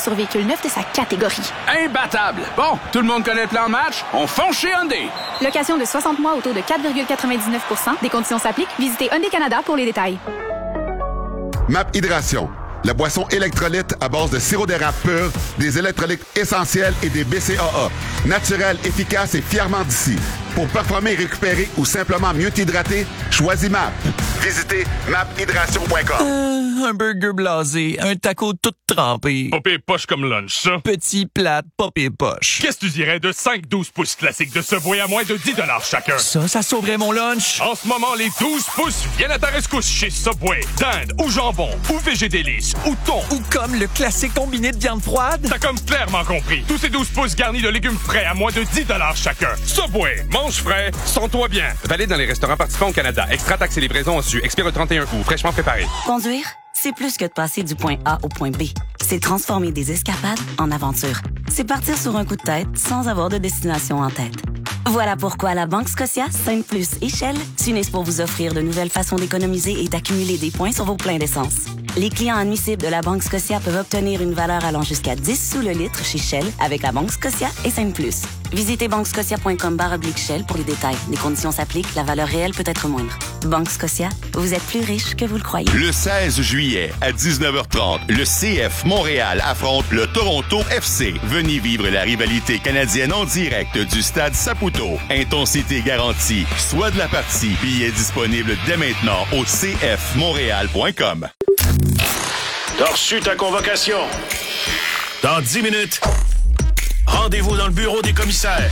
sur véhicule neuf de sa catégorie. Imbattable! Bon, tout le monde connaît le plan de match? On fonce chez Hyundai! Location de 60 mois au taux de 4,99 %. Des conditions s'appliquent. Visitez Hyundai Canada pour les détails. MAP Hydration, la boisson électrolyte à base de sirop d'érable pur, des électrolytes essentiels et des BCAA. Naturel, efficace et fièrement d'ici. Pour performer, récupérer ou simplement mieux t'hydrater, choisis MAP. Visitez maphydration.com. Un burger blasé, un taco tout trempé. Pas pire poche comme lunch, ça. Petit plate, pas pire poche. Qu'est-ce que tu dirais de 5-12 pouces classiques de Subway à moins de 10 $ chacun? Ça sauverait mon lunch. En ce moment, les 12 pouces viennent à ta rescousse chez Subway. Dinde ou jambon ou végé délice ou thon. Ou comme le classique combiné de viande froide. T'as comme clairement compris. Tous ces 12 pouces garnis de légumes frais à moins de 10 $ chacun. Subway, mange frais, sens-toi bien. Valide dans les restaurants participants au Canada. Extra taxes et livraison en su. Expire le 31 août. Fraîchement préparé. Conduire, c'est plus que de passer du point A au point B. C'est transformer des escapades en aventures. C'est partir sur un coup de tête sans avoir de destination en tête. Voilà pourquoi la Banque Scotia, Sainte Plus et Shell s'unissent pour vous offrir de nouvelles façons d'économiser et d'accumuler des points sur vos pleins d'essence. Les clients admissibles de la Banque Scotia peuvent obtenir une valeur allant jusqu'à 10 sous le litre chez Shell avec la Banque Scotia et Sainte Plus. Visitez banquescotia.com/Shell pour les détails. Les conditions s'appliquent, la valeur réelle peut être moindre. Banque Scotia, vous êtes plus riche que vous le croyez. Le 16 juillet à 19h30, le CF Montréal affronte le Toronto FC. Venez vivre la rivalité canadienne en direct du stade Saputo. Intensité garantie. Soit de la partie. Billets disponibles dès maintenant au cfmontréal.com. T'as reçu ta convocation. Dans 10 minutes, rendez-vous dans le bureau des commissaires.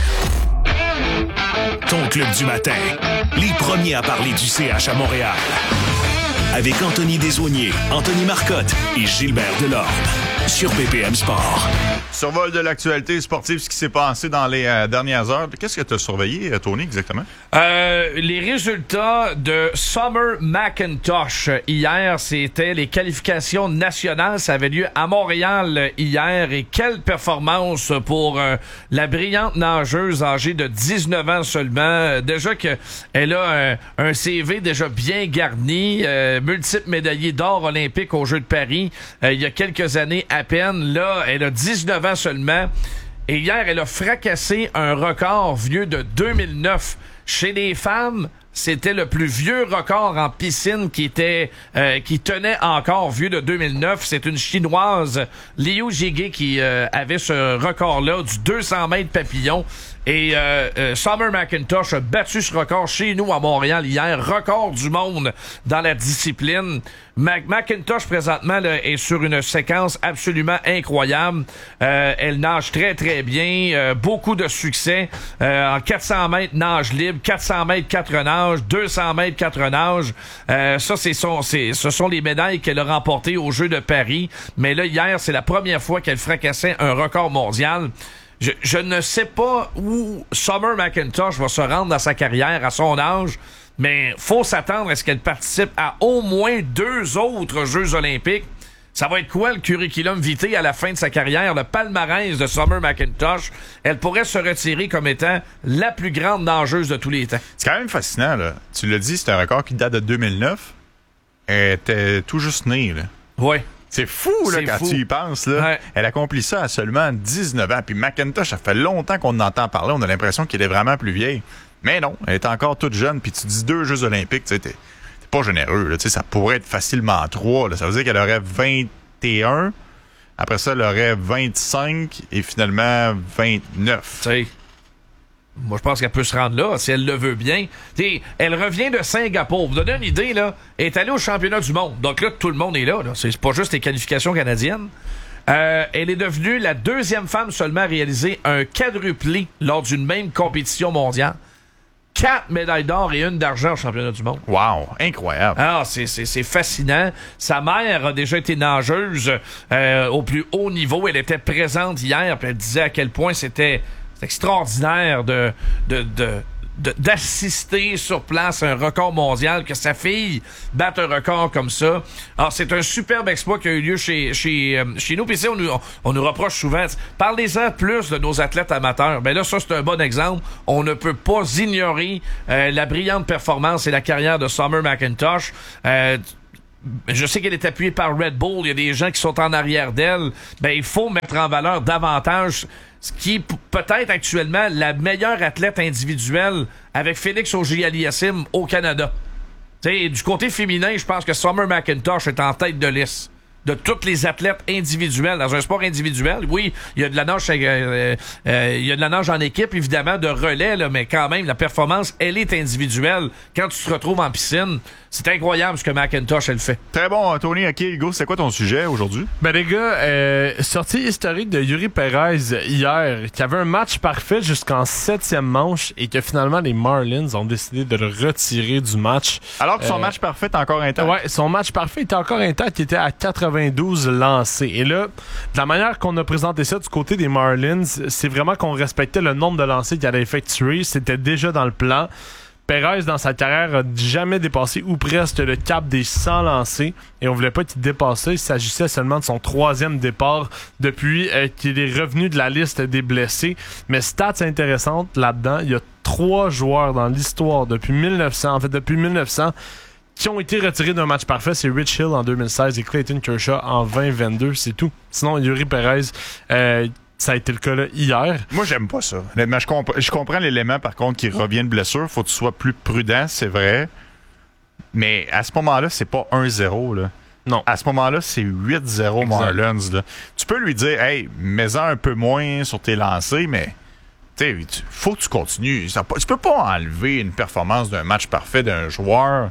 Ton club du matin. Les premiers à parler du CH à Montréal. Avec Anthony Desaulniers, Anthony Marcotte et Gilbert Delorme. Sur BPM Sport. Survol de l'actualité sportive, ce qui s'est passé dans les dernières heures. Qu'est-ce que tu as surveillé, Tony, exactement? Les résultats de Summer McIntosh hier, c'était les qualifications nationales. Ça avait lieu à Montréal hier. Et quelle performance pour la brillante nageuse âgée de 19 ans seulement. Déjà qu'elle a un CV déjà bien garni. Multiple médaillée d'or olympique aux Jeux de Paris il y a quelques années à peine. Là, elle a 19 ans seulement. Et hier, elle a fracassé un record vieux de 2009. Chez les femmes, c'était le plus vieux record en piscine qui tenait encore vieux de 2009. C'est une Chinoise, Liu Jige, qui avait ce record-là du 200 mètres papillon. Et Summer McIntosh a battu ce record chez nous à Montréal hier. Record du monde dans la discipline. McIntosh, présentement, là, est sur une séquence absolument incroyable. Elle nage très, très bien. Beaucoup de succès. En 400 mètres nage libre, 400 mètres 4 nages, 200 mètres 4 nages. Ça, ce sont les médailles qu'elle a remportées aux Jeux de Paris. Mais là, hier, c'est la première fois qu'elle fracassait un record mondial. Je ne sais pas où Summer McIntosh va se rendre dans sa carrière à son âge, mais faut s'attendre à ce qu'elle participe à au moins 2 autres Jeux olympiques. Ça va être quoi le curriculum vitae à la fin de sa carrière, le palmarès de Summer McIntosh? Elle pourrait se retirer comme étant la plus grande nageuse de tous les temps. C'est quand même fascinant, là. Tu l'as dit, c'est un record qui date de 2009. Elle était tout juste née, là. Oui. C'est fou, là, quand tu y penses, là. Ouais. Elle accomplit ça à seulement 19 ans. Puis McIntosh, ça fait longtemps qu'on en entend parler. On a l'impression qu'elle est vraiment plus vieille. Mais non, elle est encore toute jeune. Puis tu dis 2 Jeux olympiques, tu sais, t'es pas généreux, là. Tu sais, ça pourrait être facilement 3, là. Ça veut dire qu'elle aurait 21. Après ça, elle aurait 25. Et finalement, 29. Tu sais. Moi, je pense qu'elle peut se rendre là, si elle le veut bien. T'sais, elle revient de Singapour. Vous donnez une idée, là. Elle est allée au championnat du monde. Donc là, tout le monde est là. C'est pas juste les qualifications canadiennes. Elle est devenue la 2e femme seulement à réaliser un quadruplé lors d'une même compétition mondiale. 4 médailles d'or et 1 d'argent au championnat du monde. Wow, incroyable. Ah, c'est fascinant. Sa mère a déjà été nageuse au plus haut niveau. Elle était présente hier, puis elle disait à quel point c'était extraordinaire d'assister sur place à un record mondial, que sa fille batte un record comme ça. Alors, c'est un superbe exploit qui a eu lieu chez nous. Puis on nous reproche souvent, parlez-en plus de nos athlètes amateurs. Ben là, ça, c'est un bon exemple. On ne peut pas ignorer la brillante performance et la carrière de Summer McIntosh. je sais qu'elle est appuyée par Red Bull, il y a des gens qui sont en arrière d'elle, ben il faut mettre en valeur davantage ce qui est peut-être actuellement la meilleure athlète individuelle avec Félix Auger-Aliassime au Canada. T'sais, du côté féminin, je pense que Summer McIntosh est en tête de liste de toutes les athlètes individuels dans un sport individuel. Oui, il y a de la nage, il y a de la nage en équipe, évidemment, de relais, là, mais quand même, la performance, elle est individuelle. Quand tu te retrouves en piscine, c'est incroyable ce que McIntosh, elle fait. Très bon, Tony. OK, Hugo, c'est quoi ton sujet aujourd'hui? Ben les gars, sortie historique de Yuri Perez hier, qui avait un match parfait jusqu'en 7e manche et que finalement les Marlins ont décidé de le retirer du match. Alors que son match parfait est encore intact. Ouais, son match parfait était encore intact, il était à 92 lancés. Et là, de la manière qu'on a présenté ça du côté des Marlins, c'est vraiment qu'on respectait le nombre de lancers qu'il allait effectuer. C'était déjà dans le plan. Perez, dans sa carrière, a jamais dépassé ou presque le cap des 100 lancés et on voulait pas qu'il dépasse ça. Il s'agissait seulement de son 3e départ depuis qu'il est revenu de la liste des blessés. Mais stats intéressantes là-dedans, il y a 3 joueurs dans l'histoire depuis 1900, qui ont été retirés d'un match parfait. C'est Rich Hill en 2016 et Clayton Kershaw en 2022, c'est tout. Sinon, Yuri Perez... ça a été le cas là, hier. Moi, j'aime pas ça. Honnêtement, je comprends l'élément, par contre, qui revient de blessure. Faut que tu sois plus prudent, c'est vrai. Mais à ce moment-là, c'est pas 1-0. Là. Non. À ce moment-là, c'est 8-0 Marlins. Là. Tu peux lui dire, hey, mets-en un peu moins sur tes lancers, mais faut que tu continues. Tu peux pas enlever une performance d'un match parfait d'un joueur.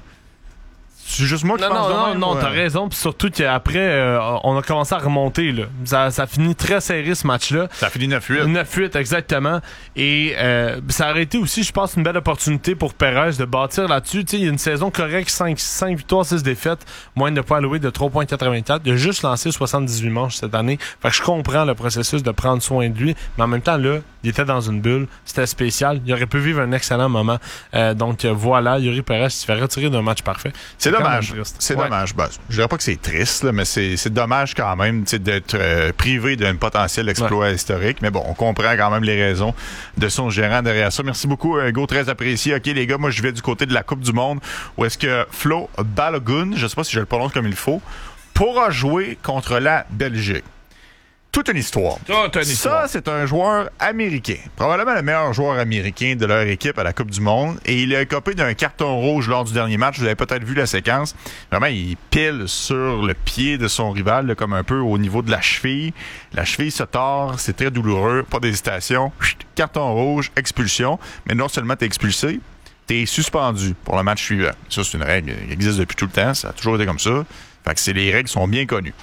C'est juste moi qui pense de même. Non, t'as raison. Puis surtout qu'après, on a commencé à remonter. Là. Ça finit très serré ce match-là. Ça finit 9-8. 9-8, exactement. Et ça aurait été aussi, je pense, une belle opportunité pour Perez de bâtir là-dessus. Il y a une saison correcte, 5 victoires, 6 défaites, moins de points alloués de 3,84. Il a juste lancé 78 manches cette année. Fait que je comprends le processus de prendre soin de lui. Mais en même temps, là, il était dans une bulle. C'était spécial. Il aurait pu vivre un excellent moment. Donc voilà, Yuri Perez se fait retirer d'un match parfait. C'est dommage. C'est dommage. Ben, je dirais pas que c'est triste, là, mais c'est dommage quand même d'être privé d'un potentiel exploit historique. Mais bon, on comprend quand même les raisons de son gérant derrière ça. Merci beaucoup, Hugo, très apprécié. OK, les gars, moi, je vais du côté de la Coupe du Monde où est-ce que Flo Balogun, je sais pas si je le prononce comme il faut, pourra jouer contre la Belgique. Toute une histoire. Ça, c'est un joueur américain. Probablement le meilleur joueur américain de leur équipe à la Coupe du Monde. Et il a écopé d'un carton rouge lors du dernier match. Vous avez peut-être vu la séquence. Vraiment, il pile sur le pied de son rival, là, comme un peu au niveau de la cheville. La cheville se tord. C'est très douloureux. Pas d'hésitation. Carton rouge, expulsion. Mais non seulement t'es expulsé, t'es suspendu pour le match suivant. Ça, c'est une règle qui existe depuis tout le temps. Ça a toujours été comme ça. Fait que les règles sont bien connues.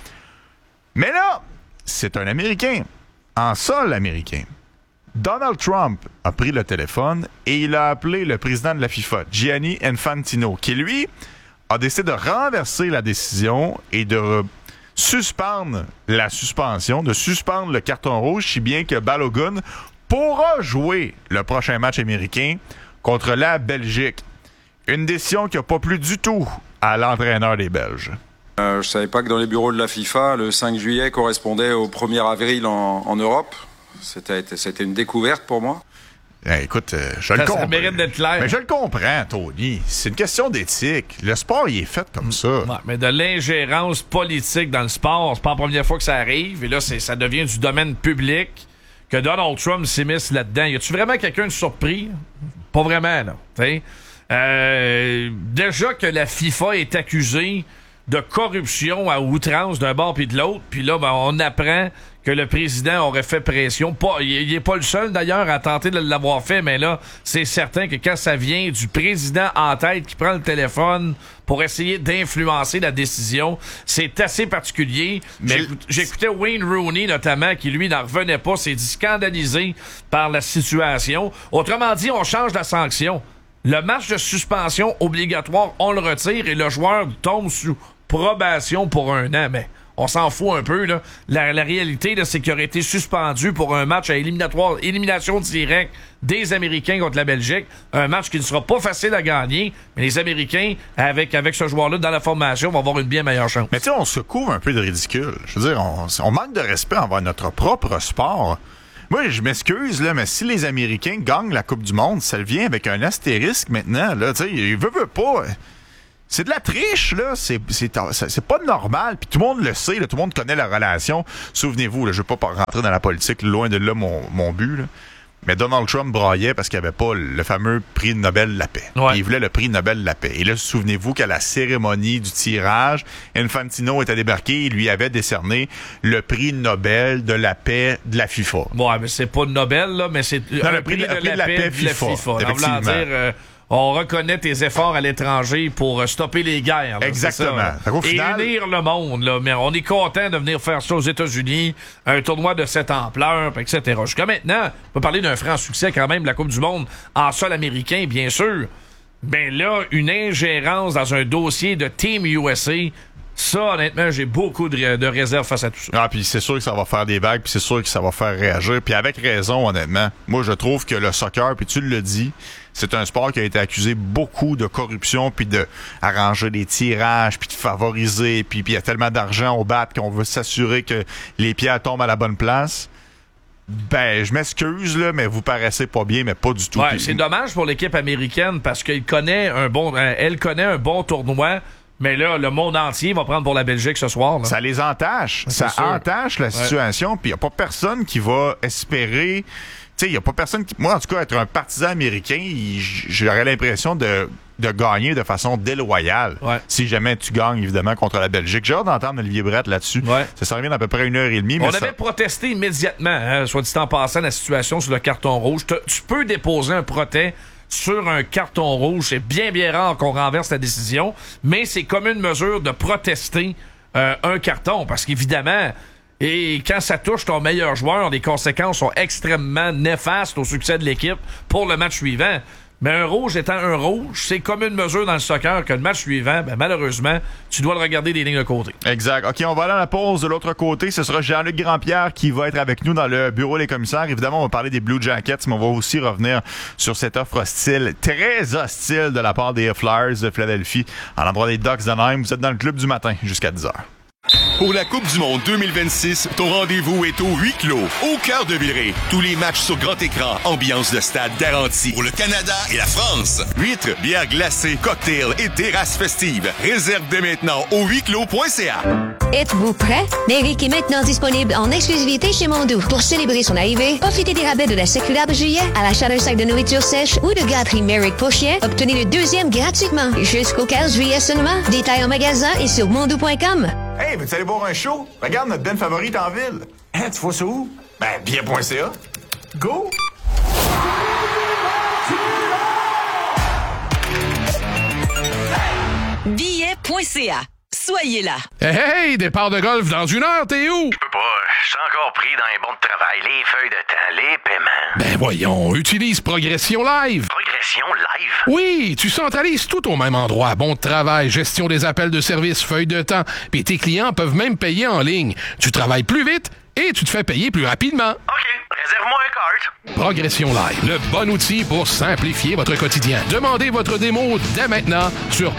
Mais là, c'est un Américain, en sol américain. Donald Trump a pris le téléphone et il a appelé le président de la FIFA, Gianni Infantino, qui, lui, a décidé de renverser la décision et de suspendre la suspension, de suspendre le carton rouge, si bien que Balogun pourra jouer le prochain match américain contre la Belgique. Une décision qui n'a pas plu du tout à l'entraîneur des Belges. Je savais pas que dans les bureaux de la FIFA, le 5 juillet correspondait au 1er avril en Europe. C'était une découverte pour moi. Écoute, je le comprends. Ça mérite d'être clair. Mais je le comprends, Tony. C'est une question d'éthique. Le sport, il est fait comme ça. Ouais, mais de l'ingérence politique dans le sport, c'est pas la première fois que ça arrive. Et là, ça devient du domaine public que Donald Trump s'immisce là-dedans. Y a-tu vraiment quelqu'un de surpris? Pas vraiment, là. Déjà que la FIFA est accusée de corruption à outrance d'un bord puis de l'autre. Puis là, on apprend que le président aurait fait pression. Il est pas le seul, d'ailleurs, à tenter de l'avoir fait, mais là, c'est certain que quand ça vient du président en tête qui prend le téléphone pour essayer d'influencer la décision, c'est assez particulier. Mais j'écoutais Wayne Rooney, notamment, qui, lui, n'en revenait pas, s'est dit scandalisé par la situation. Autrement dit, on change la sanction. Le match de suspension obligatoire, on le retire et le joueur tombe sous probation pour 1 an. Mais on s'en fout un peu, là. La réalité, là, c'est qu'il aurait été suspendu pour un match à élimination directe des Américains contre la Belgique. Un match qui ne sera pas facile à gagner, mais les Américains, avec ce joueur-là dans la formation, vont avoir une bien meilleure chance. Mais tu sais, on se couvre un peu de ridicule. Je veux dire, on manque de respect envers notre propre sport. Moi, je m'excuse, là, mais si les Américains gagnent la Coupe du Monde, ça vient avec un astérisque maintenant, là. Tu sais, ils veulent pas. C'est de la triche, là. C'est pas normal. Puis tout le monde le sait, là. Tout le monde connaît la relation. Souvenez-vous, là, je veux pas rentrer dans la politique, loin de là mon but, là. Mais Donald Trump braillait parce qu'il n'y avait pas le fameux prix Nobel de la paix. Ouais. Il voulait le prix Nobel de la paix. Et là, souvenez-vous qu'à la cérémonie du tirage, Infantino était débarqué et lui avait décerné le prix Nobel de la paix de la FIFA. Ouais, mais c'est pas Nobel, là, mais c'est le prix de la paix FIFA. Effectivement. On reconnaît tes efforts à l'étranger pour stopper les guerres. Là, exactement. Et unir le monde. Là. Mais on est content de venir faire ça aux États-Unis, un tournoi de cette ampleur, etc. Jusqu'à maintenant, on peut parler d'un franc succès quand même de la Coupe du monde en sol américain, bien sûr. Ben là, une ingérence dans un dossier de Team USA... Ça, honnêtement, j'ai beaucoup de réserves face à tout ça. Ah, puis c'est sûr que ça va faire des vagues, puis c'est sûr que ça va faire réagir. Puis avec raison, honnêtement. Moi, je trouve que le soccer, puis tu le dis, c'est un sport qui a été accusé beaucoup de corruption, puis de arranger des tirages, puis de favoriser, puis il y a tellement d'argent au bat qu'on veut s'assurer que les pierres tombent à la bonne place. Ben, je m'excuse, là, mais vous paraissez pas bien, mais pas du tout. Ouais, c'est dommage pour l'équipe américaine parce qu'elle connaît un bon tournoi. Mais là, le monde entier va prendre pour la Belgique ce soir. Là. Ça les entache. Ça entache la situation. Puis il n'y a pas personne qui va espérer... Tu sais, il n'y a pas personne qui... Moi, en tout cas, être un partisan américain, j'aurais l'impression de gagner de façon déloyale. Ouais. Si jamais tu gagnes, évidemment, contre la Belgique. J'ai hâte d'entendre Olivier Brett là-dessus. Ouais. Ça revient d'à peu près 1h30. On avait protesté immédiatement, hein, soit dit en passant, la situation sur le carton rouge. Tu peux déposer un protest sur un carton rouge. C'est bien rare qu'on renverse la décision, mais c'est comme une mesure de protester un carton, parce qu'évidemment, et quand ça touche ton meilleur joueur, les conséquences sont extrêmement néfastes au succès de l'équipe pour le match suivant. Mais un rouge étant un rouge, c'est comme une mesure dans le soccer que le match suivant, ben malheureusement, tu dois le regarder des lignes de côté. Exact. OK, on va aller à la pause de l'autre côté. Ce sera Jean-Luc Grandpierre qui va être avec nous dans le bureau des commissaires. Évidemment, on va parler des Blue Jackets, mais on va aussi revenir sur cette offre hostile, très hostile de la part des Flyers de Philadelphie à l'endroit des Ducks d'Anaheim. Vous êtes dans le club du matin jusqu'à 10h. Pour la Coupe du monde 2026, ton rendez-vous est au huis clos, au cœur de Villeray. Tous les matchs sur grand écran, ambiance de stade garantie. Pour le Canada et la France. Huîtres, bières glacées, cocktails et terrasses festives. Réserve dès maintenant au huisclos.ca. Êtes-vous prêt? Merrick est maintenant disponible en exclusivité chez Mondou. Pour célébrer son arrivée, profitez des rabais de la séculaire de juillet, à l'achat d'un sac de nourriture sèche ou de gâterie Merrick pour chien, obtenez le deuxième gratuitement. Jusqu'au 15 juillet seulement. Détails en magasin et sur mondou.com. Hey, veux-tu aller voir un show? Regarde notre band favorite en ville. Hein, tu vois ça où? Ben, billet.ca. Go! Billet.ca. Soyez là. Hey, départ de golf dans 1 heure, t'es où? Je peux pas, je suis encore pris dans les bons de travail, les feuilles de temps, les paiements. Ben voyons, utilise Progression Live. Progression Live? Oui, tu centralises tout au même endroit. Bon de travail, gestion des appels de service, feuilles de temps. Puis tes clients peuvent même payer en ligne. Tu travailles plus vite et tu te fais payer plus rapidement. OK, réserve-moi un cart. Progression Live, le bon outil pour simplifier votre quotidien. Demandez votre démo dès maintenant sur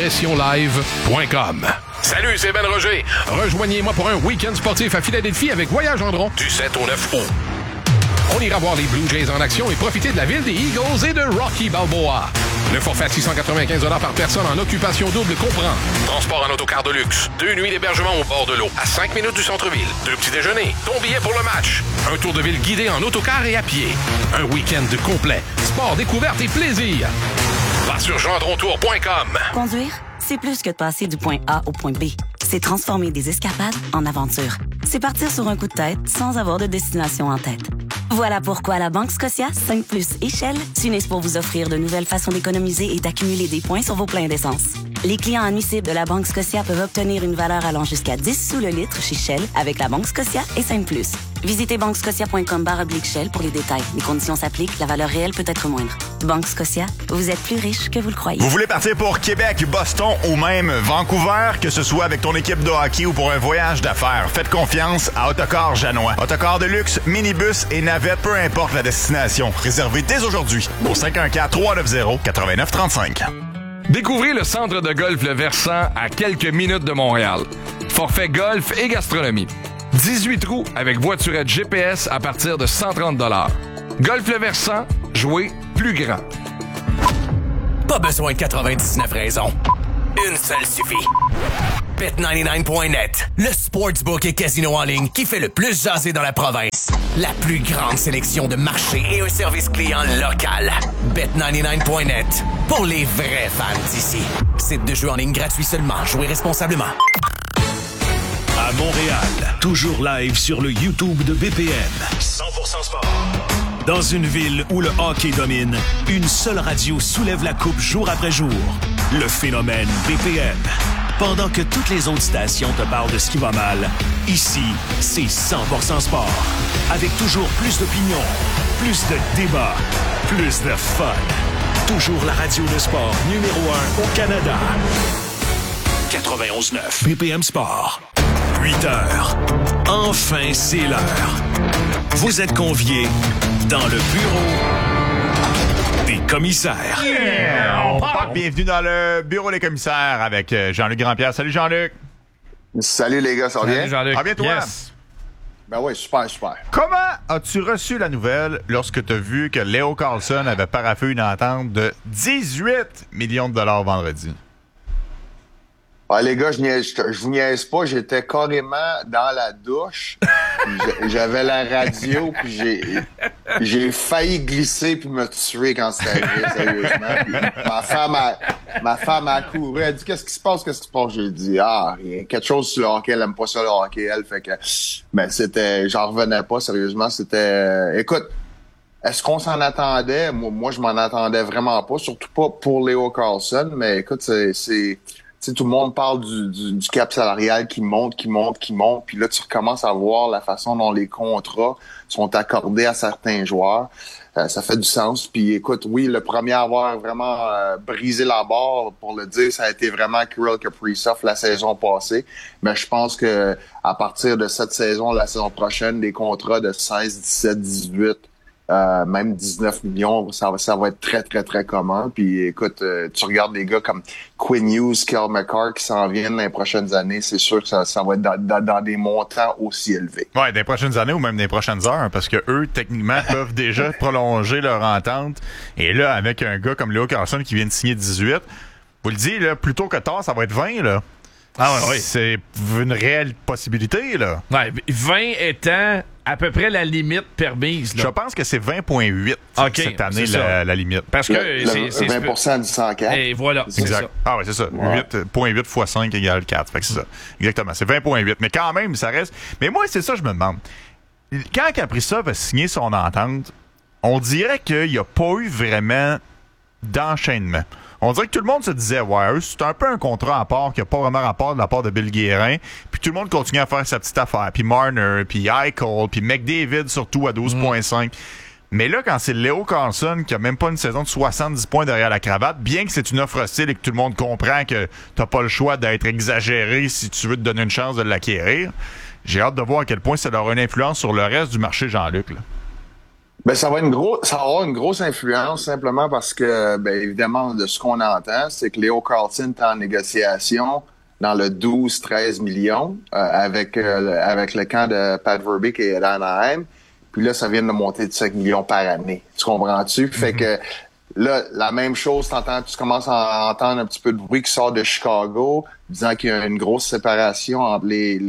progressionlive.com. Salut, c'est Ben Roger. Rejoignez-moi pour un week-end sportif à Philadelphie avec Voyage Gendron du 7 au 9 août. On ira voir les Blue Jays en action et profiter de la ville des Eagles et de Rocky Balboa. Le forfait à 695 $ par personne en occupation double comprend transport en autocar de luxe, 2 nuits d'hébergement au bord de l'eau, à 5 minutes du centre-ville, 2 petits déjeuners, ton billet pour le match, un tour de ville guidé en autocar et à pied, un week-end complet, sport, découverte et plaisir. Va sur gendrontour.com. Conduire, c'est plus que de passer du point A au point B. C'est transformer des escapades en aventure. C'est partir sur un coup de tête sans avoir de destination en tête. Voilà pourquoi la Banque Scotia 5+ et Shell s'unissent pour vous offrir de nouvelles façons d'économiser et d'accumuler des points sur vos pleins d'essence. Les clients admissibles de la Banque Scotia peuvent obtenir une valeur allant jusqu'à 10 sous le litre chez Shell avec la Banque Scotia et 5+. Visitez banquescotia.com/Shell pour les détails. Les conditions s'appliquent, la valeur réelle peut être moindre. Banque Scotia, vous êtes plus riche que vous le croyez. Vous voulez partir pour Québec, Boston ou même Vancouver, que ce soit avec ton équipe de hockey ou pour un voyage d'affaires, faites confiance à Autocar Janois. Autocar de luxe, minibus et navette, peu importe la destination. Réservez dès aujourd'hui au 514-390-8935. Découvrez le centre de golf Le Versant à quelques minutes de Montréal. Forfait golf et gastronomie. 18 trous avec voiturette GPS à partir de 130 $. Golf Le Versant, jouez plus grand. Pas besoin de 99 raisons. Une seule suffit. Bet99.net, le sportsbook et casino en ligne qui fait le plus jaser dans la province. La plus grande sélection de marchés et un service client local. Bet99.net, pour les vrais fans d'ici. Site de jeu en ligne gratuit seulement. Jouez responsablement. À Montréal, toujours live sur le YouTube de BPM. 100% sport. Dans une ville où le hockey domine, une seule radio soulève la coupe jour après jour. Le phénomène BPM. Pendant que toutes les autres stations te parlent de ce qui va mal, ici, c'est 100% sport. Avec toujours plus d'opinions, plus de débats, plus de fun. Toujours la radio de sport numéro 1 au Canada. 91.9 BPM Sport. 8 heures. Enfin, c'est l'heure. Vous êtes conviés dans le bureau des commissaires. Yeah! Bienvenue dans le bureau des commissaires avec Jean-Luc Grandpierre. Salut Jean-Luc. Salut les gars, ça va bien? Jean-Luc. Ah bien toi? Yes. Ben oui, super. Comment as-tu reçu la nouvelle lorsque tu as vu que Leo Carlsson avait paraffé une entente de 18 millions de dollars vendredi? Ah, les gars, je vous niaise pas, j'étais carrément dans la douche. J'avais la radio, puis j'ai failli glisser puis me tuer quand c'était arrivé, sérieusement. Puis ma femme a couru, elle dit qu'est-ce qui se passe? J'ai dit rien, quelque chose sur le hockey, elle aime pas ça le hockey, elle fait que j'en revenais pas, sérieusement, écoute, est-ce qu'on s'en attendait? Moi je m'en attendais vraiment pas, surtout pas pour Leo Carlsson, mais écoute, tout le monde parle du cap salarial qui monte, puis là, tu recommences à voir la façon dont les contrats sont accordés à certains joueurs. Ça fait du sens. Puis écoute, oui, le premier à avoir vraiment brisé la barre, pour le dire, ça a été vraiment Kirill Kaprizov la saison passée. Mais je pense que à partir de cette saison, la saison prochaine, des contrats de 16, 17, 18... même 19 millions, ça va être très, très, très commun. Puis écoute, tu regardes des gars comme Quinn Hughes, Cale Makar qui s'en viennent dans les prochaines années, c'est sûr que ça va être dans des montants aussi élevés. Ouais, des prochaines années ou même des prochaines heures, parce que eux, techniquement, peuvent déjà prolonger leur entente. Et là, avec un gars comme Leo Carlsson qui vient de signer 18, vous le dites, là, plus tôt que tard, ça va être 20, là. Ah oui. C'est une réelle possibilité, là. Ouais, 20 étant à peu près la limite permise. Là. Je pense que c'est 20,8 cette année, la limite. Parce que c'est 20% du 104. Et voilà. Exact. Ça. Ah oui, c'est ça. Ouais. 8,8 x 5 égale 4. Fait que c'est ça. Exactement. C'est 20,8. Mais quand même, ça reste... Mais moi, c'est ça, je me demande. Quand Kaprizov a signé son entente, on dirait qu'il n'y a pas eu vraiment d'enchaînement. On dirait que tout le monde se disait, ouais, c'est un peu un contrat à part qui n'a pas vraiment rapport de la part de Bill Guérin. Puis tout le monde continue à faire sa petite affaire. Puis Marner, puis Eichel, puis McDavid surtout à 12,5. Mais là, quand c'est Leo Carlsson qui a même pas une saison de 70 points derrière la cravate, bien que c'est une offre hostile et que tout le monde comprend que t'as pas le choix d'être exagéré si tu veux te donner une chance de l'acquérir, j'ai hâte de voir à quel point ça aura une influence sur le reste du marché, Jean-Luc, là. Ben, ça va avoir une grosse influence simplement parce que, évidemment, de ce qu'on entend, c'est que Leo Carlsson est en négociation dans le 12-13 millions, avec le camp de Pat Verbeek et d'Anaheim. Puis là, ça vient de monter de 5 millions par année. Tu comprends-tu? Fait que, là, la même chose, tu commences à entendre un petit peu de bruit qui sort de Chicago, disant qu'il y a une grosse séparation entre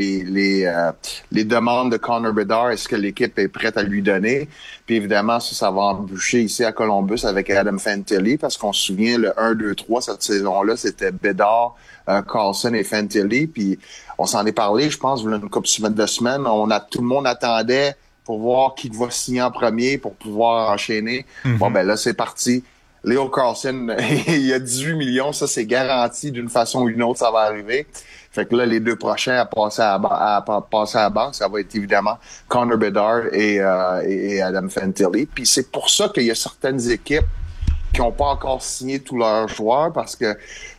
les demandes de Connor Bedard et ce que l'équipe est prête à lui donner. Puis évidemment, ça va embûcher ici à Columbus avec Adam Fantilli, parce qu'on se souvient, le 1-2-3 cette saison-là, c'était Bedard, Carlsson et Fantilli. Puis on s'en est parlé, je pense, une couple de semaines. Tout le monde attendait pour voir qui va signer en premier pour pouvoir enchaîner. Mm-hmm. Bon, là, c'est parti. Leo Carlsson, il y a 18 millions, ça c'est garanti d'une façon ou d'une autre, ça va arriver. Fait que là, les deux prochains à passer à la banque, ça va être évidemment Connor Bedard et Adam Fantilli. Puis c'est pour ça qu'il y a certaines équipes qui n'ont pas encore signé tous leurs joueurs, parce que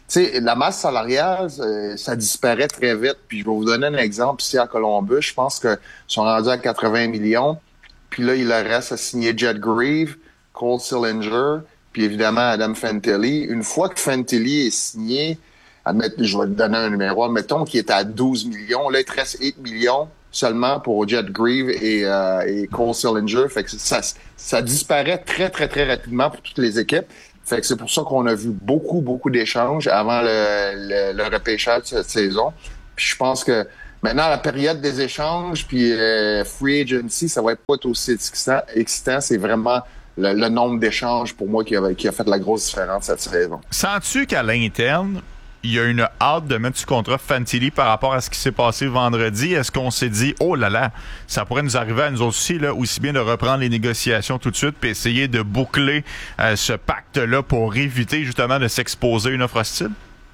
la masse salariale, ça disparaît très vite. Puis je vais vous donner un exemple ici à Columbus. Je pense qu'ils sont rendus à 80 millions. Puis là, il leur reste à signer Jet Grieve, Cole Sillinger, puis évidemment Adam Fantilli. Une fois que Fantilli est signé, je vais te donner un numéro, admettons qu'il est à 12 millions. Là, il te reste 8 millions seulement pour Jet Grieve et Cole Sillinger. Fait que ça disparaît très, très, très rapidement pour toutes les équipes. Fait que c'est pour ça qu'on a vu beaucoup d'échanges avant le repêchage de cette saison. Puis je pense que maintenant, la période des échanges, puis free agency, ça va être pas aussi excitant. C'est vraiment le nombre d'échanges pour moi qui a fait la grosse différence cette saison. Sens-tu qu'à l'interne, il y a une hâte de mettre sous contrat Fantilli par rapport à ce qui s'est passé vendredi? Est-ce qu'on s'est dit, oh là là, ça pourrait nous arriver à nous aussi, là, aussi bien de reprendre les négociations tout de suite puis essayer de boucler ce pacte-là pour éviter justement de s'exposer à une offre hostile?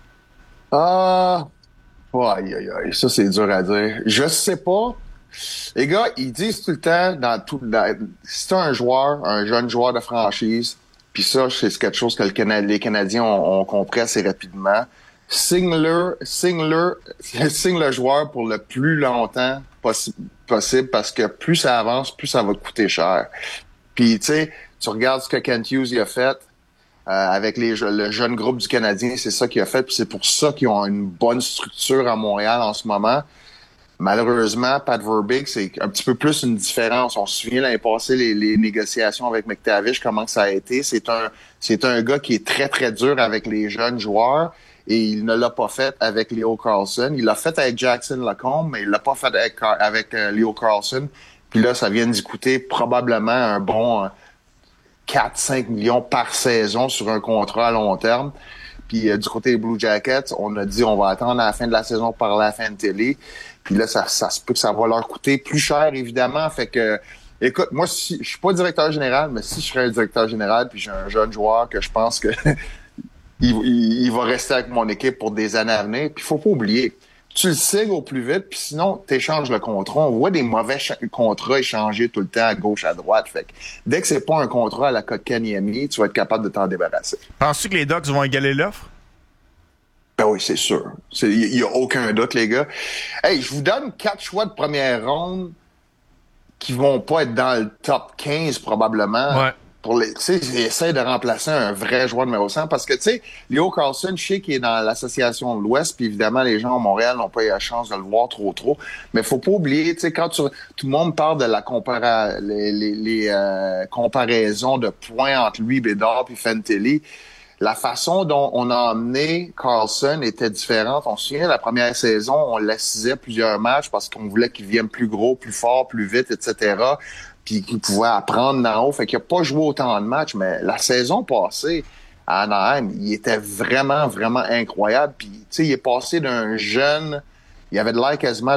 Aïe, ça c'est dur à dire. Je sais pas. Les gars, ils disent tout le temps si t'as un jeune joueur de franchise, puis ça, c'est quelque chose que les Canadiens ont compris assez rapidement. Signe le joueur pour le plus longtemps possible parce que plus ça avance, plus ça va coûter cher. Puis tu sais, tu regardes ce que Kent Hughes a fait avec le jeune groupe du Canadien, c'est ça qu'il a fait, puis c'est pour ça qu'ils ont une bonne structure à Montréal en ce moment. Malheureusement, Pat Verbeek, c'est un petit peu plus une différence. On se souvient l'année passée, les négociations avec McTavish, comment que ça a été. C'est un gars qui est très, très dur avec les jeunes joueurs et il ne l'a pas fait avec Leo Carlsson. Il l'a fait avec Jackson Lacombe, mais il l'a pas fait avec Leo Carlsson. Puis là, ça vient d'y coûter probablement un bon 4-5 millions par saison sur un contrat à long terme. Puis du côté des Blue Jackets, on a dit on va attendre à la fin de la saison pour parler à la fin de télé. Puis là, ça se peut que ça va leur coûter plus cher, évidemment. Fait que, écoute, moi, je suis pas directeur général, mais si je serais un directeur général, puis j'ai un jeune joueur que je pense que il va rester avec mon équipe pour des années à venir. Puis il faut pas oublier, tu le signes au plus vite, puis sinon, tu échanges le contrat. On voit des mauvais contrats échangés tout le temps à gauche, à droite. Fait que dès que c'est pas un contrat à la Kotkaniemi, tu vas être capable de t'en débarrasser. Penses-tu que les Ducks vont égaler l'offre? Ben oui, c'est sûr. Il y a aucun doute, les gars. Hey, je vous donne 4 choix de première ronde qui vont pas être dans le top 15 probablement. Ouais. Tu sais, j'essaie de remplacer un vrai joueur numéro 100 parce que, tu sais, Leo Carlsson, je sais qu'il est dans l'association de l'Ouest, puis évidemment, les gens à Montréal n'ont pas eu la chance de le voir trop. Mais faut pas oublier, tu sais, quand tout le monde parle de la comparaison de points entre lui, Bédard, puis Fantilli, la façon dont on a emmené Carlsson était différente. On se souvient, la première saison, on l'assisait plusieurs matchs parce qu'on voulait qu'il vienne plus gros, plus fort, plus vite, etc., puis qu'il pouvait apprendre d'en haut. Fait qu'il n'a pas joué autant de matchs, mais la saison passée, à Anaheim, il était vraiment, vraiment incroyable. Puis, tu sais, il est passé d'un jeune... Il avait de l'air quasiment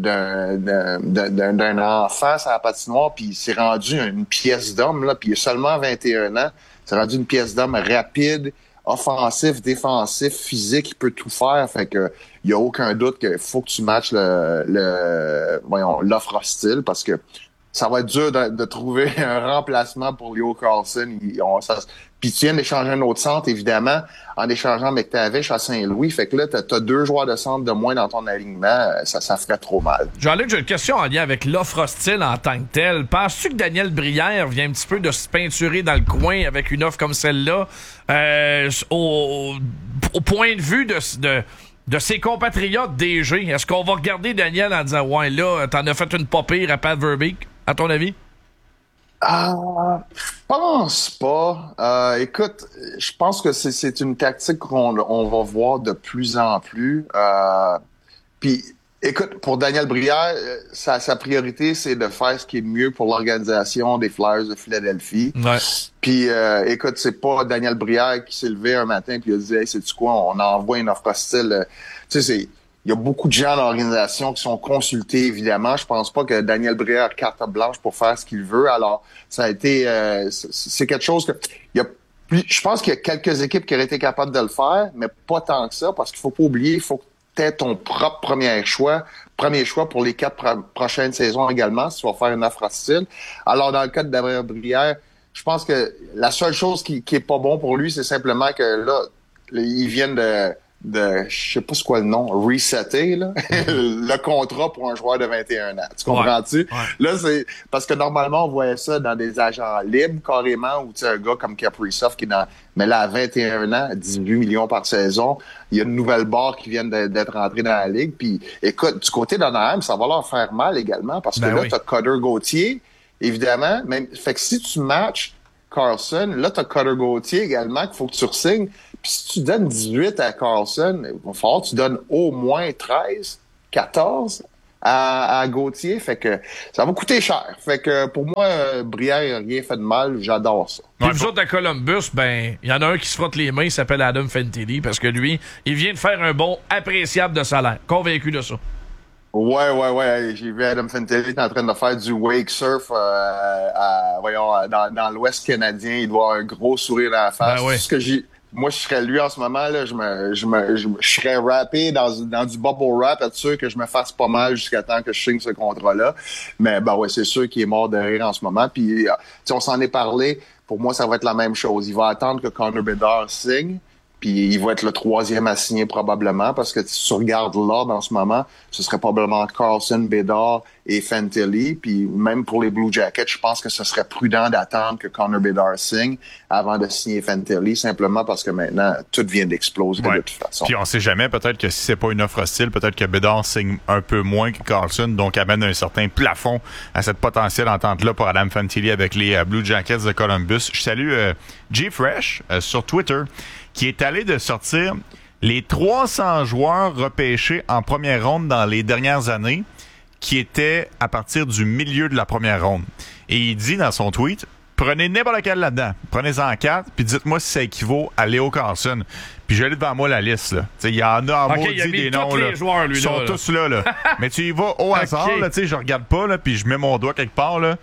d'un enfant sur la patinoire, puis il s'est rendu une pièce d'homme, là, puis il a seulement 21 ans. Il s'est rendu une pièce d'homme rapide, offensif, défensif, physique, il peut tout faire. Fait que il y a aucun doute qu'il faut que tu matches l'offre hostile parce que ça va être dur de trouver un remplacement pour Leo Carlsson. Puis tu viens d'échanger un autre centre, évidemment, en échangeant McTavish à Saint-Louis. Fait que là, t'as 2 joueurs de centre de moins dans ton alignement. Ça ferait trop mal. Jean-Luc, j'ai une question en lien avec l'offre hostile en tant que telle. Penses-tu que Daniel Brière vient un petit peu de se peinturer dans le coin avec une offre comme celle-là au point de vue de ses compatriotes DG? Est-ce qu'on va regarder Daniel en disant « Ouais, là, t'en as fait une pas pire à Pat Verbeek », à ton avis? Je pense pas. Écoute, je pense que c'est une tactique qu'on va voir de plus en plus. Puis, écoute, pour Daniel Brière, sa priorité, c'est de faire ce qui est mieux pour l'organisation des Flyers de Philadelphie. Ouais. Puis, écoute, c'est pas Daniel Brière qui s'est levé un matin puis il a dit « Hey, sais-tu quoi, on envoie une offre hostile. » Tu sais, il y a beaucoup de gens dans l'organisation qui sont consultés, évidemment. Je pense pas que Daniel Brière a carte blanche pour faire ce qu'il veut. Alors, ça a été... c'est quelque chose que... je pense qu'il y a quelques équipes qui auraient été capables de le faire, mais pas tant que ça, parce qu'il faut pas oublier, il faut que tu aies ton propre premier choix pour les 4 prochaines saisons également, si tu vas faire une offre hostile. Alors, dans le cas de Daniel Brière, je pense que la seule chose qui est pas bon pour lui, c'est simplement que là, ils viennent de je sais pas c'est quoi le nom, resetter, là, le contrat pour un joueur de 21 ans. Tu comprends-tu? Ouais. Là, c'est parce que normalement, on voyait ça dans des agents libres, carrément, où tu sais, un gars comme Kaprizov qui est dans, mais là, à 21 ans, 18 millions par saison, il y a une nouvelle barre qui vient d'être rentrée dans la ligue. Puis, écoute, du côté d'Anaheim, ça va leur faire mal également, parce que là, t'as Cutter Gauthier, évidemment, même, fait que si tu matches Carlson. Là, t'as Cutter Gauthier également qu'il faut que tu re-signes. Puis si tu donnes 18 à Carlson, il va falloir que tu donnes au moins 13, 14 à Gauthier. Fait que ça va coûter cher. Fait que pour moi, Brière n'a rien fait de mal. J'adore ça. Puis vous autres à Columbus, ben, il y en a un qui se frotte les mains, il s'appelle Adam Fantilli, parce que lui, il vient de faire un bond appréciable de salaire. Convaincu de ça. Ouais. J'ai vu Adam Fantilli en train de faire du wake surf dans l'Ouest canadien. Il doit avoir un gros sourire dans la face. Ben oui. Ce que moi, je serais lui en ce moment, là, je serais rappé dans du bubble wrap, être sûr que je me fasse pas mal jusqu'à temps que je signe ce contrat-là. Mais c'est sûr qu'il est mort de rire en ce moment. Puis, on s'en est parlé. Pour moi, ça va être la même chose. Il va attendre que Connor Bedard signe. Puis il va être le 3e à signer probablement, parce que si tu regardes l'ordre en ce moment, ce serait probablement Carlson, Bedard et Fantilli. Puis même pour les Blue Jackets, je pense que ce serait prudent d'attendre que Connor Bedard signe avant de signer Fantilli, simplement parce que maintenant, tout vient d'exploser de toute façon. Puis on sait jamais, peut-être que si c'est pas une offre hostile, peut-être que Bedard signe un peu moins que Carlson, donc amène un certain plafond à cette potentielle entente-là pour Adam Fantilli avec les Blue Jackets de Columbus. Je salue G Fresh sur Twitter, qui est allé de sortir les 300 joueurs repêchés en première ronde dans les dernières années, qui étaient à partir du milieu de la première ronde. Et il dit dans son tweet, prenez n'importe quel là-dedans, prenez-en 4, puis dites-moi si ça équivaut à Leo Carlson. Puis j'ai devant moi la liste, là. Il y en a en maudit des noms, là. Ils sont tous là. Mais tu y vas au hasard, là, je regarde pas, là, puis je mets mon doigt quelque part, là.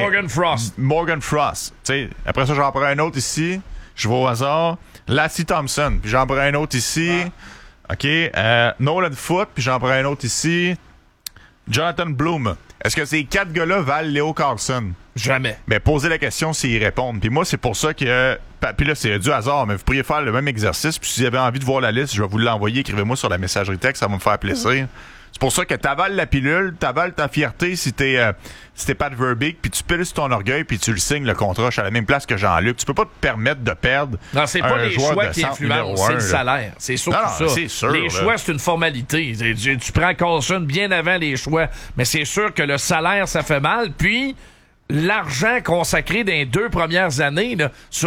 Morgan Frost. Après ça, j'en prends un autre ici. Je vais au hasard. Lassie Thompson, puis j'en prends un autre ici. OK. Nolan Foote, puis j'en prends un autre ici. Jonathan Bloom. Est-ce que ces 4 gars-là valent Leo Carlson? Jamais. Mais posez la question s'ils répondent. Puis moi, c'est pour ça que... Puis là, c'est du hasard, mais vous pourriez faire le même exercice. Puis si vous avez envie de voir la liste, je vais vous l'envoyer. Écrivez-moi sur la messagerie texte, ça va me faire plaisir. C'est pour ça que t'avales la pilule, t'avales ta fierté si t'es Pat Verbeek, puis tu piles sur ton orgueil, puis tu le signes le contrat. Je suis à la même place que Jean-Luc. Tu peux pas te permettre de perdre. Non, c'est pas les choix qui influencent, c'est le salaire. C'est surtout ça. C'est sûr, les choix, c'est une formalité. Tu prends Carlson bien avant les choix, mais c'est sûr que le salaire, ça fait mal. Puis l'argent consacré dans les 2 premières années, là, sur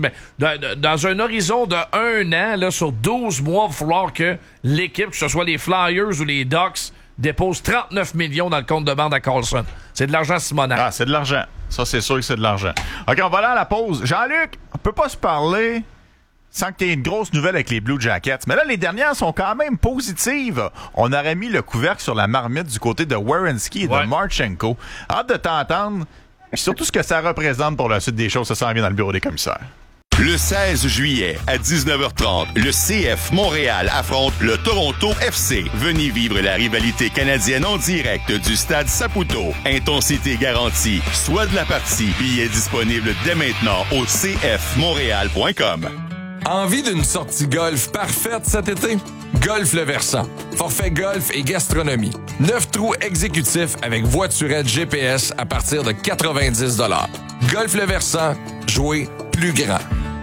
dans un horizon de 1 an, là, sur 12 mois, il va falloir que l'équipe, que ce soit les Flyers ou les Ducks, dépose 39 millions dans le compte de banque à Carlson. C'est de l'argent Simonac. Ah, c'est de l'argent. Ça, c'est sûr que c'est de l'argent. OK, on va aller à la pause. Jean-Luc, on peut pas se parler sans qu'il y ait une grosse nouvelle avec les Blue Jackets. Mais là, les dernières sont quand même positives. On aurait mis le couvercle sur la marmite du côté de Werenski et de Marchenko. Hâte de t'entendre. Surtout ce que ça représente pour la suite des choses. Ça s'en vient dans le bureau des commissaires. Le 16 juillet à 19h30, le CF Montréal affronte le Toronto FC. Venez vivre la rivalité canadienne en direct du stade Saputo. Intensité garantie. Soit de la partie. Billets disponibles dès maintenant au cfmontréal.com. Envie d'une sortie golf parfaite cet été? Golf Le Versant. Forfait golf et gastronomie. 9 trous exécutifs avec voiturette GPS à partir de 90 $. Golf Le Versant. Jouer plus grand.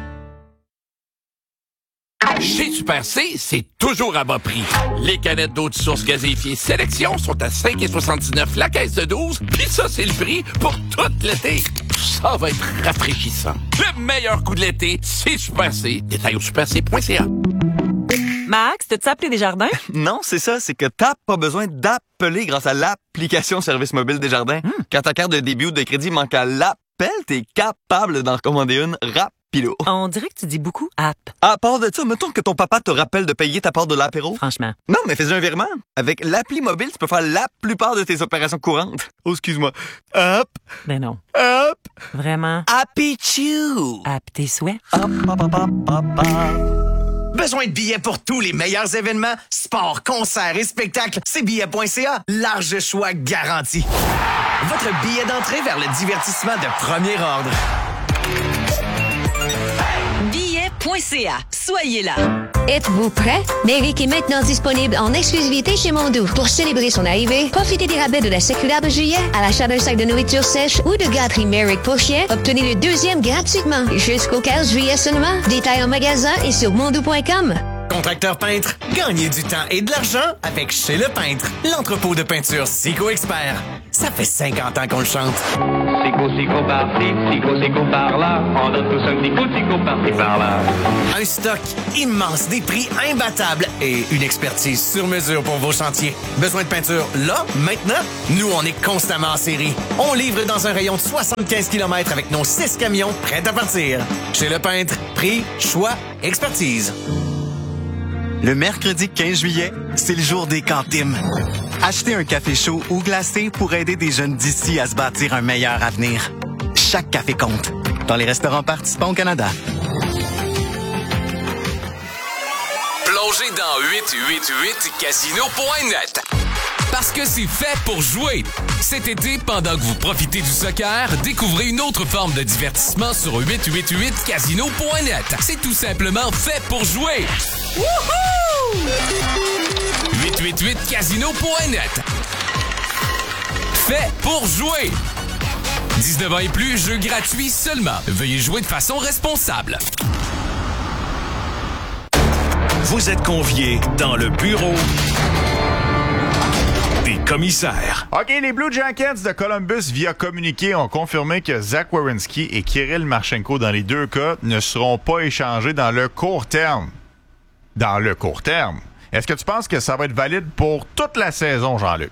Chez Super C, c'est toujours à bas prix. Les canettes d'eau de source gazéifiée Sélection sont à 5,79 la caisse de 12, puis ça, c'est le prix pour tout l'été. Ça va être rafraîchissant. Le meilleur coup de l'été, c'est Super C. Détail au superc.ca. Max, t'as-tu appelé Desjardins? Non, c'est ça, c'est que t'as pas besoin d'appeler grâce à l'application Service Mobile Desjardins. Quand ta carte de débit ou de crédit manque à l'appel, t'es capable d'en recommander une rapido. On dirait que tu dis beaucoup app. À part de ça, mettons que ton papa te rappelle de payer ta part de l'apéro. Franchement. Non, mais fais un virement. Avec l'appli mobile, tu peux faire la plupart de tes opérations courantes. Oh, excuse-moi. App. Ben non. App. Vraiment. Happy-Chew. App tes souhaits. Besoin de billets pour tous les meilleurs événements, sports, concerts et spectacles? C'est billets.ca. Large choix garanti. Votre billet d'entrée vers le divertissement de premier ordre. Billets.ca. Soyez là. Êtes-vous prêts? Méric est maintenant disponible en exclusivité chez Mondou. Pour célébrer son arrivée, profitez des rabais de la séculaire de juillet à l'achat d'un sac de nourriture sèche ou de gâterie Méric pour chien. Obtenez le 2e gratuitement jusqu'au 15 juillet seulement. Détails en magasin et sur mondou.com. Contracteur peintre, gagnez du temps et de l'argent avec Chez Le Peintre, l'entrepôt de peinture Sico Expert. Ça fait 50 ans qu'on le chante. Sico par-ci, sico par-là, on donne tous un sico par-ci par-là. Un stock immense, des prix imbattables et une expertise sur mesure pour vos chantiers. Besoin de peinture là, maintenant? Nous, on est constamment en série. On livre dans un rayon de 75 km avec nos 6 camions prêts à partir. Chez Le Peintre, prix, choix, expertise. Le mercredi 15 juillet, c'est le jour des cantines. Achetez un café chaud ou glacé pour aider des jeunes d'ici à se bâtir un meilleur avenir. Chaque café compte. Dans les restaurants participants au Canada. Plongez dans 888casino.net. Parce que c'est fait pour jouer. Cet été, pendant que vous profitez du soccer, découvrez une autre forme de divertissement sur 888casino.net. C'est tout simplement fait pour jouer. Wouhou! 888casino.net. Fait pour jouer. 19 ans et plus, jeu gratuit seulement. Veuillez jouer de façon responsable. Vous êtes conviés dans le bureau des commissaires. OK, les Blue Jackets de Columbus, via communiqué, ont confirmé que Zach Werenski et Kirill Marchenko, dans les deux cas, ne seront pas échangés dans le court terme. Dans le court terme. Est-ce que tu penses que ça va être valide pour toute la saison, Jean-Luc?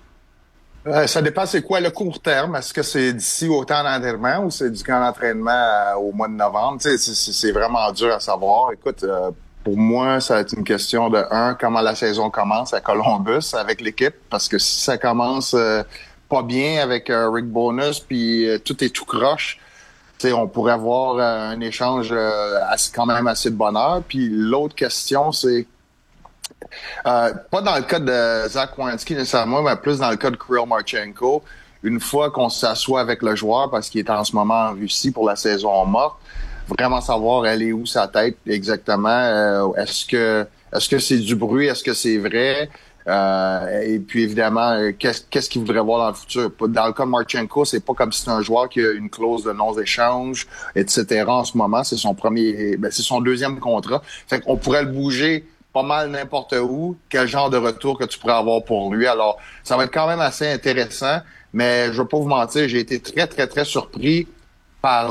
Ça dépend c'est quoi le court terme. Est-ce que c'est d'ici au temps d'entraînement ou c'est du camp d'entraînement au mois de novembre? Tu sais, c'est vraiment dur à savoir. Écoute, pour moi, ça va être une question de comment la saison commence à Columbus avec l'équipe. Parce que si ça commence pas bien avec Rick Bowness puis tout est tout croche, tu sais, on pourrait avoir un échange quand même assez de bonheur. Puis l'autre question, c'est pas dans le cas de Zach Werenski nécessairement, mais plus dans le cas de Kirill Marchenko. Une fois qu'on s'assoit avec le joueur, parce qu'il est en ce moment en Russie pour la saison morte, vraiment savoir elle est où sa tête exactement. Est-ce que c'est du bruit? Est-ce que c'est vrai? Et puis évidemment, qu'est-ce qu'il voudrait voir dans le futur? Dans le cas de Marchenko, c'est pas comme si c'est un joueur qui a une clause de non-échange, etc. En ce moment, c'est son c'est son deuxième contrat. Fait qu'on pourrait le bouger pas mal n'importe où, quel genre de retour que tu pourrais avoir pour lui. Alors, ça va être quand même assez intéressant, mais je veux pas vous mentir, j'ai été très, très, très surpris par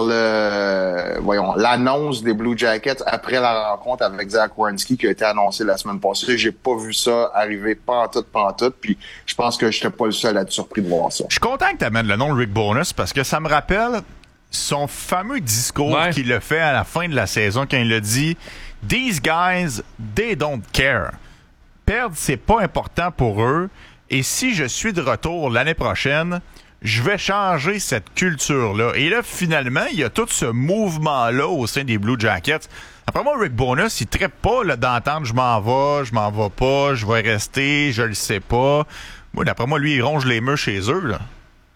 l'annonce des Blue Jackets après la rencontre avec Zach Werenski qui a été annoncée la semaine passée. J'ai pas vu ça arriver pantoute, puis je pense que j'étais pas le seul à être surpris de voir ça. Je suis content que tu amènes le nom de Rick Bowness parce que ça me rappelle son fameux discours qu'il a fait à la fin de la saison quand il a dit « These guys, they don't care. Perdre, c'est pas important pour eux. Et si je suis de retour l'année prochaine, je vais changer cette culture-là. » Et là, finalement, il y a tout ce mouvement-là au sein des Blue Jackets. Après moi, Rick Bowness, il traite pas d'entendre « je m'en vais pas, je vais rester, je le sais pas ». Moi, d'après moi, lui, il ronge les murs chez eux, là.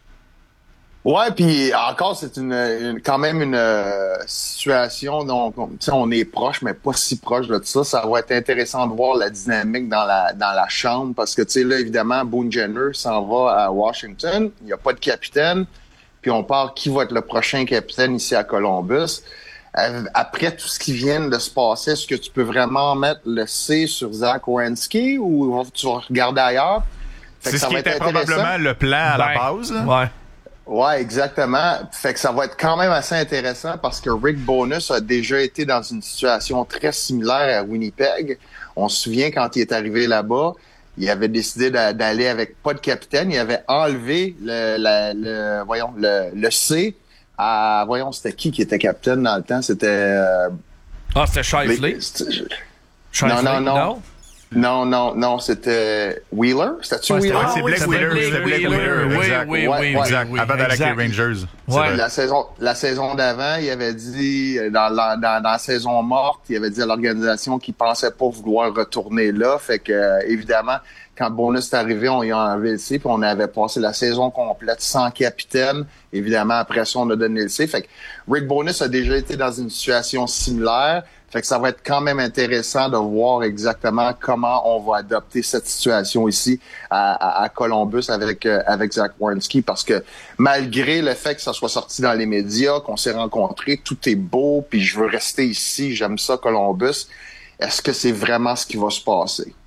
Ouais, puis encore, c'est quand même une situation dont on est proche, mais pas si proche de ça. Ça va être intéressant de voir la dynamique dans la chambre parce que, tu sais, là, évidemment, Boone Jenner s'en va à Washington. Il n'y a pas de capitaine. Puis on parle qui va être le prochain capitaine ici à Columbus. Après tout ce qui vient de se passer, est-ce que tu peux vraiment mettre le C sur Zach Werenski ou tu vas regarder ailleurs? C'est ce qui était probablement le plan à la base. Ouais. Ouais, exactement. Fait que ça va être quand même assez intéressant parce que Rick Bowness a déjà été dans une situation très similaire à Winnipeg. On se souvient quand il est arrivé là-bas, il avait décidé d'aller avec pas de capitaine. Il avait enlevé le C à, c'était qui était capitaine dans le temps? C'était... c'était Scheifele? Non, c'était Wheeler. C'était-tu Wheeler? C'est Blake Wheeler. Oui, exact. Avant d'aller avec les Rangers. La saison d'avant, il avait dit, dans la saison morte, il avait dit à l'organisation qu'il pensait pas vouloir retourner là. Fait que, évidemment, quand Bowness est arrivé, on y a enlevé le C, puis on avait passé la saison complète sans capitaine. Évidemment, après ça, on a donné le C. Fait que Rick Bowness a déjà été dans une situation similaire. Fait que ça va être quand même intéressant de voir exactement comment on va adopter cette situation ici à Columbus avec Zach Werenski parce que malgré le fait que ça soit sorti dans les médias, qu'on s'est rencontrés, tout est beau, puis je veux rester ici, j'aime ça Columbus. Est-ce que c'est vraiment ce qui va se passer?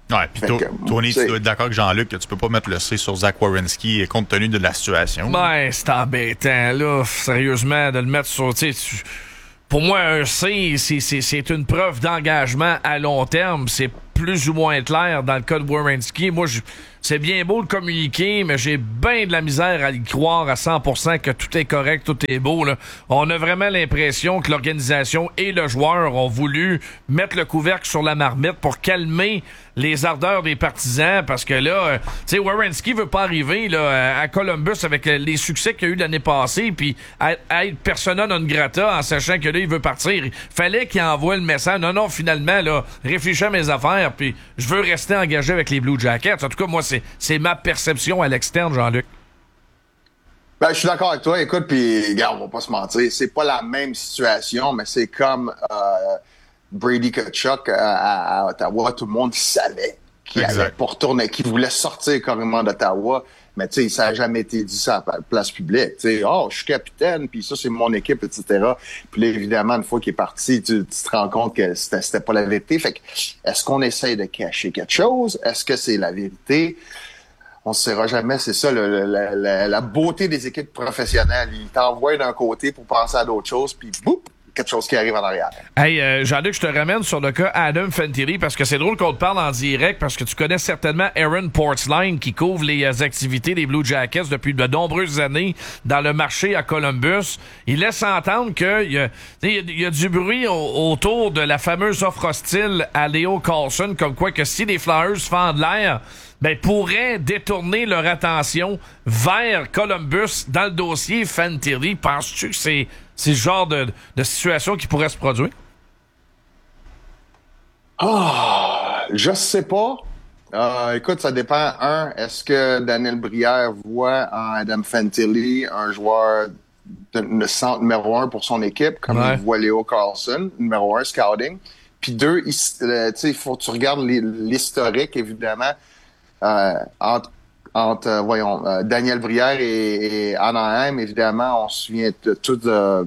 Ouais, puis Tony, tu dois être d'accord avec Jean-Luc que tu peux pas mettre le C sur Zach Werenski compte tenu de la situation. Ben, c'est embêtant, là, sérieusement, de le mettre sur, pour moi, un C, c'est une preuve d'engagement à long terme. C'est plus ou moins clair dans le cas de Werenski. Moi, c'est bien beau de communiquer, mais j'ai bien de la misère à y croire à 100% que tout est correct, tout est beau, là. On a vraiment l'impression que l'organisation et le joueur ont voulu mettre le couvercle sur la marmite pour calmer les ardeurs des partisans, parce que là, tu sais, Werenski veut pas arriver là à Columbus avec les succès qu'il y a eu l'année passée, puis à être persona non grata en sachant que là, il veut partir. Il fallait qu'il envoie le message. Non, finalement, là, réfléchis à mes affaires, puis je veux rester engagé avec les Blue Jackets. En tout cas, moi, c'est ma perception à l'externe, Jean-Luc. Ben, je suis d'accord avec toi. Écoute, puis, regarde, on va pas se mentir, c'est pas la même situation, mais c'est comme Brady Tkachuk à Ottawa. Tout le monde savait qu'il allait pas retourner, qu'il voulait sortir carrément d'Ottawa. Mais tu sais, ça n'a jamais été dit ça à la place publique. Tu sais, je suis capitaine, puis ça, c'est mon équipe, etc. Puis là, évidemment, une fois qu'il est parti, tu te rends compte que c'était pas la vérité. Fait que, est-ce qu'on essaye de cacher quelque chose? Est-ce que c'est la vérité? On ne saura jamais. C'est ça, la beauté des équipes professionnelles. Ils t'envoient d'un côté pour penser à d'autres choses, puis boum! Quelque chose qui arrive en arrière. Hey, Jean-Luc, je te ramène sur le cas Adam Fantilli parce que c'est drôle qu'on te parle en direct parce que tu connais certainement Aaron Portzline qui couvre les activités des Blue Jackets depuis de nombreuses années dans le marché à Columbus. Il laisse entendre qu'il y a du bruit autour de la fameuse offre hostile à Leo Carlsson, comme quoi que si les Flyers fendent l'air, pourraient détourner leur attention vers Columbus dans le dossier Fantilli. Penses-tu que c'est le genre de situation qui pourrait se produire? Je sais pas. Écoute, ça dépend. Est-ce que Daniel Brière voit en Adam Fantilli un joueur de centre numéro 1 pour son équipe, comme il voit Leo Carlsson, numéro 1 scouting. Puis 2, il faut que tu regardes l'historique, évidemment, entre Daniel Brière et Anaheim. Évidemment, on se souvient tous de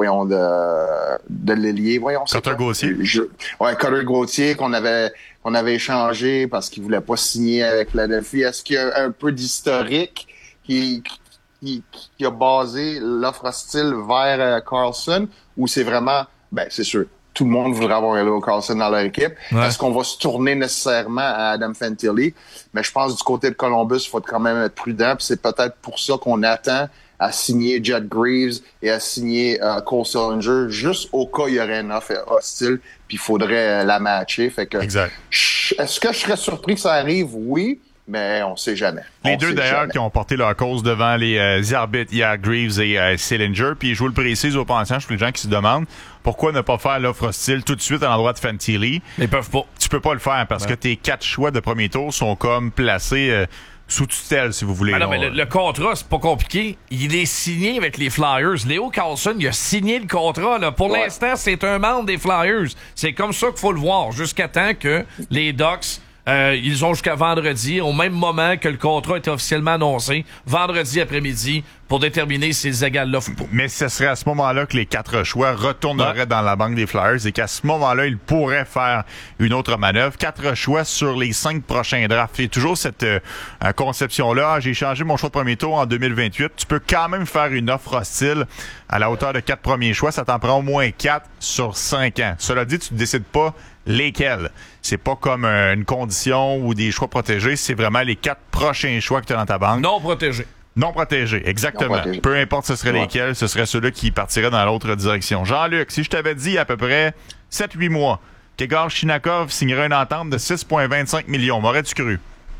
l'ailier. Cutter Gauthier. Cutter Gauthier qu'on avait échangé parce qu'il voulait pas signer avec Philadelphie. Est-ce qu'il y a un peu d'historique qui a basé l'offre hostile vers Carlsson, ou c'est vraiment, c'est sûr, tout le monde voudrait avoir Leo Carlsson dans leur équipe. Ouais. Est-ce qu'on va se tourner nécessairement à Adam Fantilli? Mais je pense du côté de Columbus, il faut quand même être prudent. Puis c'est peut-être pour ça qu'on attend à signer Jet Greaves et à signer Cole Sillinger, juste au cas où il y aurait une offre hostile, puis il faudrait la matcher. Fait que, exact. Est-ce que je serais surpris que ça arrive? Oui. Mais on sait jamais. Les deux, d'ailleurs, qui ont porté leur cause devant les arbitres hier, Greaves et Sillinger. Puis je vous le précise aux pensants, pour les gens qui se demandent pourquoi ne pas faire l'offre hostile tout de suite à l'endroit de Fantilli. Ils peuvent pas. Tu peux pas le faire parce que tes 4 choix de premier tour sont comme placés sous tutelle, si vous voulez. Non, mais le contrat, c'est pas compliqué. Il est signé avec les Flyers. Leo Carlsson, il a signé le contrat. Là. Pour l'instant, c'est un membre des Flyers. C'est comme ça qu'il faut le voir, jusqu'à temps que les Ducks... ils ont jusqu'à vendredi, au même moment que le contrat était officiellement annoncé, vendredi après-midi, pour déterminer s'ils égalent l'offre ou pas. Mais ce serait à ce moment-là que les 4 choix retourneraient dans la banque des Flyers et qu'à ce moment-là, ils pourraient faire une autre manœuvre. 4 choix sur les 5 prochains drafts. Et toujours cette conception-là, j'ai changé mon choix de premier tour en 2028. Tu peux quand même faire une offre hostile à la hauteur de 4 premiers choix. Ça t'en prend au moins 4 sur 5 ans. Cela dit, tu ne décides pas lesquels. C'est pas comme une condition ou des choix protégés. C'est vraiment les 4 prochains choix que tu as dans ta banque. Non protégés. Non protégés, exactement. Peu importe ce serait lesquels, ce serait ceux-là qui partiraient dans l'autre direction. Jean-Luc, si je t'avais dit il y a à peu près 7-8 mois qu'Egor Shinakov signerait une entente de 6,25 millions, m'aurais-tu cru?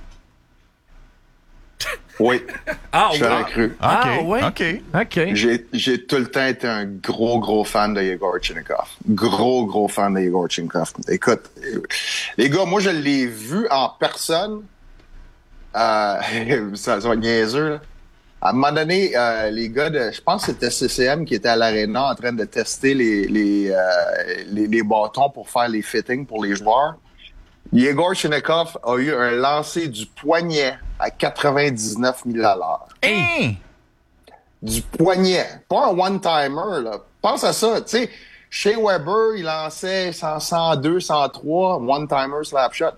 Oui. Je l'aurais cru. OK. J'ai tout le temps été un gros fan de Yegor Chinakhov. Gros fan de Yegor Chinakhov. Écoute, les gars, moi, je l'ai vu en personne. Ça va être niaiseux, là. À un moment donné, les gars je pense que c'était CCM qui était à l'aréna en train de tester les bâtons pour faire les fittings pour les joueurs. Yegor Chinakhov a eu un lancer du poignet à 99 000 $. Hey! Du poignet. Pas un one-timer, là. Pense à ça, tu sais. Shea Weber, il lançait 102, 103, one-timer slap shot.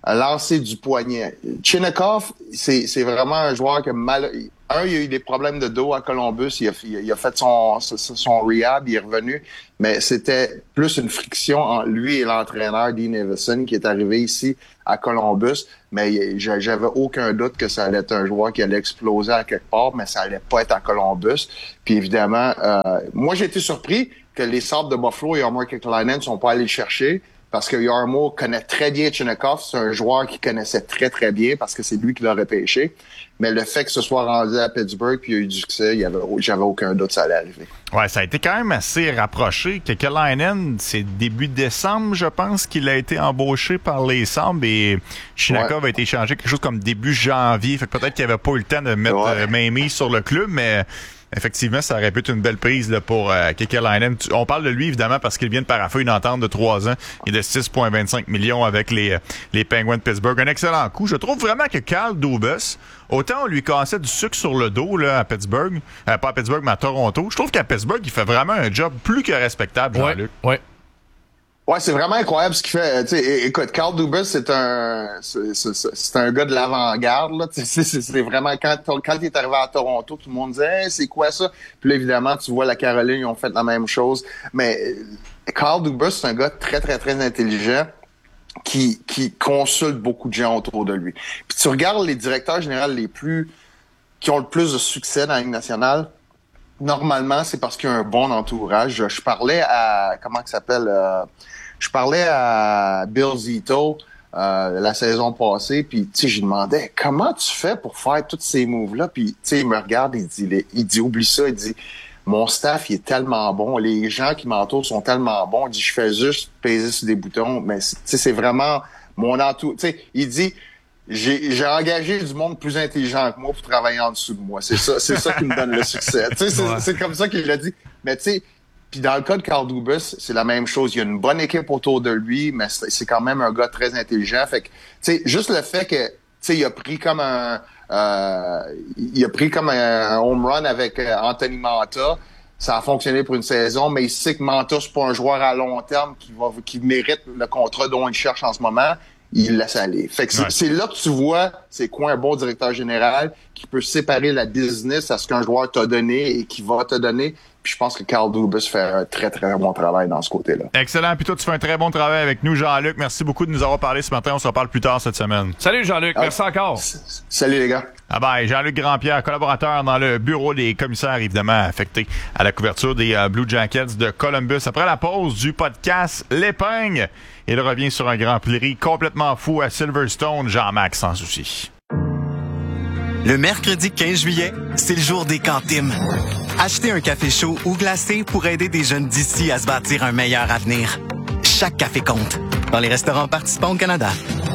lancer du poignet. Chinakhov, c'est vraiment un joueur que il a eu des problèmes de dos à Columbus. Il a fait son rehab, il est revenu. Mais c'était plus une friction entre lui et l'entraîneur Dean Evason qui est arrivé ici à Columbus. Mais j'avais aucun doute que ça allait être un joueur qui allait exploser à quelque part, mais ça allait pas être à Columbus. Puis évidemment, moi j'ai été surpris que les Sabres de Buffalo et Jarmo Kekalainen ne sont pas allés le chercher. Parce que Jarmo connaît très bien Chinakhov. C'est un joueur qu'il connaissait très, très bien parce que c'est lui qui l'a repêché. Mais le fait que ce soit rendu à Pittsburgh puis il y a eu du succès, j'avais aucun doute que ça allait arriver. Ouais, ça a été quand même assez rapproché. Kekalainen, c'est début décembre, je pense, qu'il a été embauché par les Sabres et Chinakhov a été échangé quelque chose comme début janvier. Fait que peut-être qu'il n'avait pas eu le temps de mettre main mise sur le club, mais... Effectivement, ça aurait pu être une belle prise là, pour Kekalainen. On parle de lui, évidemment, parce qu'il vient de paraphrer une entente de 3 ans et de 6,25 millions avec les Penguins de Pittsburgh. Un excellent coup. Je trouve vraiment que Kyle Dubas, autant on lui cassait du sucre sur le dos là, à Pittsburgh, pas à Pittsburgh, mais à Toronto, je trouve qu'à Pittsburgh, il fait vraiment un job plus que respectable, Jean-Luc. Ouais, c'est vraiment incroyable ce qu'il fait. Écoute, Kyle Dubas, c'est un gars de l'avant-garde. Là. C'est vraiment quand il est arrivé à Toronto, tout le monde disait hey, c'est quoi ça? Puis là, évidemment, tu vois la Caroline, ils ont fait la même chose. Mais Kyle Dubas, c'est un gars très, très, très intelligent qui consulte beaucoup de gens autour de lui. Puis tu regardes les directeurs généraux qui ont le plus de succès dans la Ligue nationale. Normalement, c'est parce qu'il y a un bon entourage. Je parlais à je parlais à Bill Zito la saison passée, puis tu sais, je lui demandais comment tu fais pour faire tous ces moves-là, puis tu sais, il me regarde, il dit oublie ça, il dit mon staff il est tellement bon, les gens qui m'entourent sont tellement bons, il dit je fais juste peser sur des boutons, mais tu sais, c'est vraiment mon entourage. Tu sais, il dit j'ai engagé du monde plus intelligent que moi pour travailler en dessous de moi. C'est ça qui me donne le succès. Tu sais, c'est comme ça qu'il l'a dit. Mais tu sais, puis dans le cas de Kyle Dubas, c'est la même chose. Il y a une bonne équipe autour de lui, mais c'est quand même un gars très intelligent. Fait que, tu sais, juste le fait que, tu sais, il a pris comme un home run avec Anthony Mantha. Ça a fonctionné pour une saison, mais il sait que Mantha, c'est pas un joueur à long terme qui mérite le contrat dont il cherche en ce moment. Il laisse aller. Fait que c'est là que tu vois c'est quoi un bon directeur général qui peut séparer la business à ce qu'un joueur t'a donné et qui va te donner. Puis je pense que Kyle Dubas fait un très, très bon travail dans ce côté-là. Excellent. Puis toi, tu fais un très bon travail avec nous, Jean-Luc. Merci beaucoup de nous avoir parlé ce matin. On se reparle plus tard cette semaine. Salut, Jean-Luc. Merci encore. Salut, les gars. Ah ben, Jean-Luc Grandpierre, collaborateur dans le bureau des commissaires, évidemment, affecté à la couverture des Blue Jackets de Columbus. Après la pause du podcast L'Épingle, il revient sur un Grand Prix complètement fou à Silverstone. Jean-Max, sans souci. Le mercredi 15 juillet, c'est le jour des cantines. Achetez un café chaud ou glacé pour aider des jeunes d'ici à se bâtir un meilleur avenir. Chaque café compte. Dans les restaurants participants au Canada.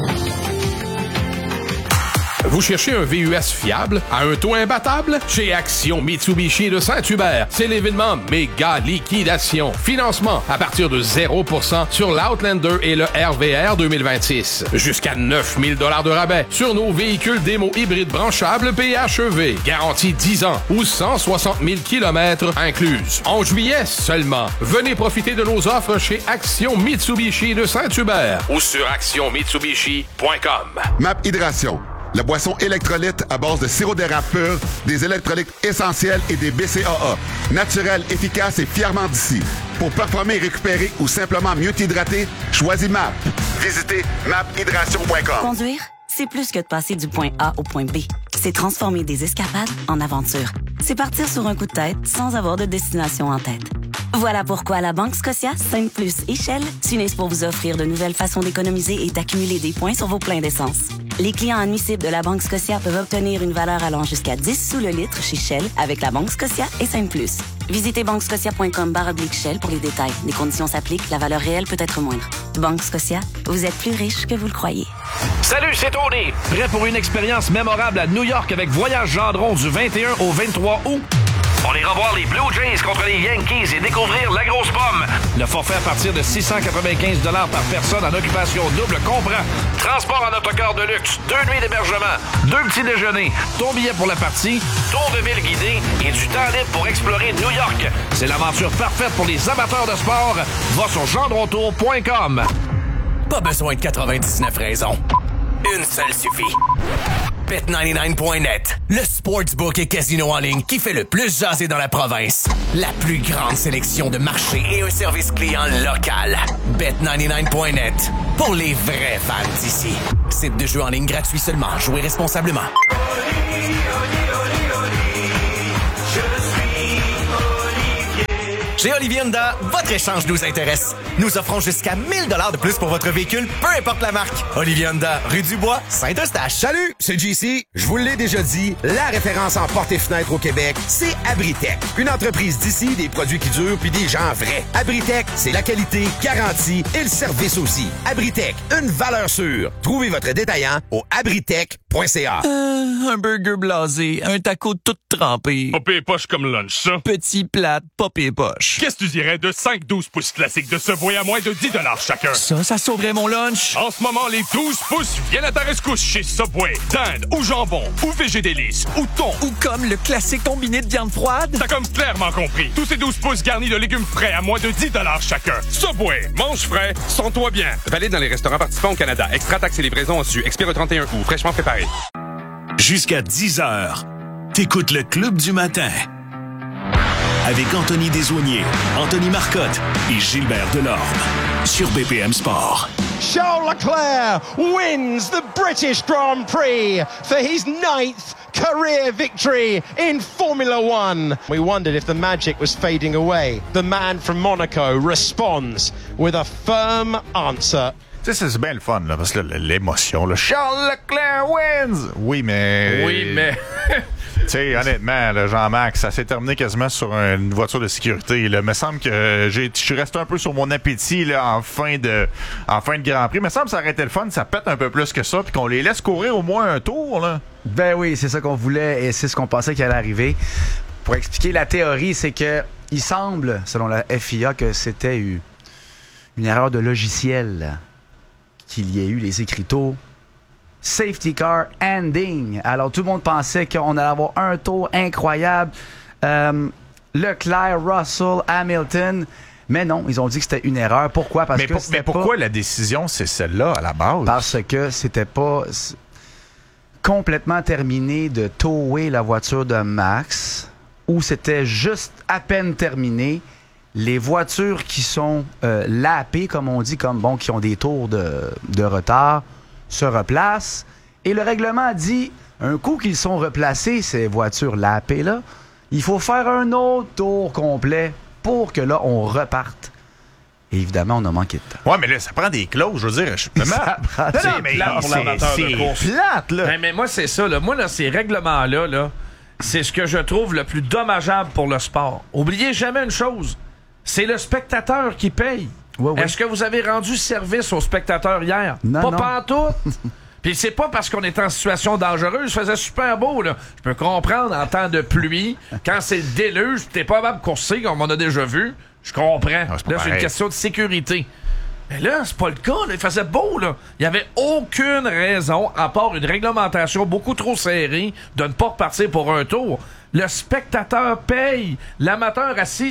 Vous cherchez un VUS fiable à un taux imbattable? Chez Action Mitsubishi de Saint-Hubert, c'est l'événement méga liquidation. Financement à partir de 0% sur l'Outlander et le RVR 2026. Jusqu'à 9 000 $ de rabais sur nos véhicules démo hybrides branchables PHEV. Garantie 10 ans ou 160 000 km incluses. En juillet seulement, venez profiter de nos offres chez Action Mitsubishi de Saint-Hubert ou sur actionmitsubishi.com. MAP Hydration. La boisson électrolyte à base de sirop d'érable pur, des électrolytes essentiels et des BCAA. Naturel, efficace et fièrement d'ici. Pour performer et récupérer ou simplement mieux t'hydrater, choisis MAP. Visitez maphydration.com. Conduire, c'est plus que de passer du point A au point B. C'est transformer des escapades en aventures. C'est partir sur un coup de tête sans avoir de destination en tête. Voilà pourquoi la Banque Scotia, Sainte Plus et Shell s'unissent pour vous offrir de nouvelles façons d'économiser et d'accumuler des points sur vos pleins d'essence. Les clients admissibles de la Banque Scotia peuvent obtenir une valeur allant jusqu'à 10 sous le litre chez Shell avec la Banque Scotia et Sainte Plus. Visitez banquescotia.com/Shell pour les détails. Les conditions s'appliquent, la valeur réelle peut être moindre. Banque Scotia, vous êtes plus riche que vous le croyez. Salut, c'est Tony! Prêt pour une expérience mémorable à New York avec Voyage Gendron du 21 au 23 août? On ira voir les Blue Jays contre les Yankees et découvrir la grosse pomme. Le forfait à partir de 695 $ par personne en occupation double comprend transport en autocar de luxe, 2 nuits d'hébergement, 2 petits déjeuners, ton billet pour la partie, tour de ville guidé et du temps libre pour explorer New York. C'est l'aventure parfaite pour les amateurs de sport. Va sur gendrontour.com. Pas besoin de 99 raisons. Une seule suffit. Bet99.net, le sportsbook et casino en ligne qui fait le plus jaser dans la province. La plus grande sélection de marchés et un service client local. Bet99.net, pour les vrais fans d'ici. Site de jeu en ligne gratuit seulement. Jouez responsablement. Chez Olivier Honda, votre échange nous intéresse. Nous offrons jusqu'à 1000 $ de plus pour votre véhicule, peu importe la marque. Olivier Honda, rue du Bois, Saint-Eustache. Salut, c'est JC. Je vous l'ai déjà dit, la référence en portes et fenêtres au Québec, c'est Abritech. Une entreprise d'ici, des produits qui durent puis des gens vrais. Abritech, c'est la qualité, garantie et le service aussi. Abritech, une valeur sûre. Trouvez votre détaillant au abritech.ca. Un burger blasé, un taco tout trempé. Pas pire poche comme lunch, ça. Petit plat, pas pire poche. Qu'est-ce que tu dirais de 5-12 pouces classiques de Subway à moins de 10 $ chacun? Ça sauverait mon lunch. En ce moment, les 12 pouces viennent à ta rescousse chez Subway. Dinde ou jambon ou végédélice ou thon. Ou comme le classique combiné de viande froide. T'as comme clairement compris. Tous ces 12 pouces garnis de légumes frais à moins de 10 $ chacun. Subway, mange frais, sens-toi bien. Valide dans les restaurants participants au Canada. Extra taxes et livraison en su. Expire le 31 août. Fraîchement préparé. Jusqu'à 10h, t'écoutes le Club du matin. Avec Anthony Desaulniers, Anthony Marcotte et Gilbert Delorme. Sur BPM Sport. Charles Leclerc wins the British Grand Prix for his 9th career victory in Formula One. We wondered if the magic was fading away. The man from Monaco responds with a firm answer. Tu sais, c'est bien le fun, là, parce que là, l'émotion, là, Charles Leclerc wins! Oui, mais... Tu sais, honnêtement, là, Jean-Max, ça s'est terminé quasiment sur une voiture de sécurité. Là. Il me semble que je suis resté un peu sur mon appétit là, en fin de Grand Prix. Il me semble que ça aurait été le fun, ça pète un peu plus que ça, puis qu'on les laisse courir au moins un tour. Là. Ben oui, c'est ça qu'on voulait et c'est ce qu'on pensait qu'il allait arriver. Pour expliquer la théorie, c'est que il semble, selon la FIA, que c'était une erreur de logiciel, qu'il y ait eu les écriteaux Safety Car Ending. Alors, tout le monde pensait qu'on allait avoir un tour incroyable. Leclerc, Russell, Hamilton. Mais non, ils ont dit que c'était une erreur. Pourquoi? Mais pourquoi la décision, c'est celle-là, à la base? Parce que c'était pas complètement terminé de tower la voiture de Max, ou c'était juste à peine terminé. Les voitures qui sont lapées, comme on dit, qui ont des tours de retard, se replacent. Et le règlement dit, un coup qu'ils sont replacés, ces voitures lapées-là, il faut faire un autre tour complet pour que là, on reparte. Et évidemment, on a manqué de temps. Ouais, mais là, ça prend des clauses, je veux dire. Ça prend c'est plate pour l'amateur de course. C'est plate, là. Mais moi, c'est ça. Là. Moi, là, ces règlements-là, là, c'est ce que je trouve le plus dommageable pour le sport. Oubliez jamais une chose. C'est le spectateur qui paye. Oui. Est-ce que vous avez rendu service aux spectateurs hier? Non. Pas pantoute. Puis c'est pas parce qu'on est en situation dangereuse. Il faisait super beau, là. Je peux comprendre en temps de pluie, quand c'est le déluge, t'es pas capable de courser, comme on a déjà vu. Je comprends. Là, c'est une question de sécurité. Mais là, c'est pas le cas. Là. Il faisait beau, là. Il y avait aucune raison, à part une réglementation beaucoup trop serrée, de ne pas repartir pour un tour. Le spectateur paye. L'amateur assis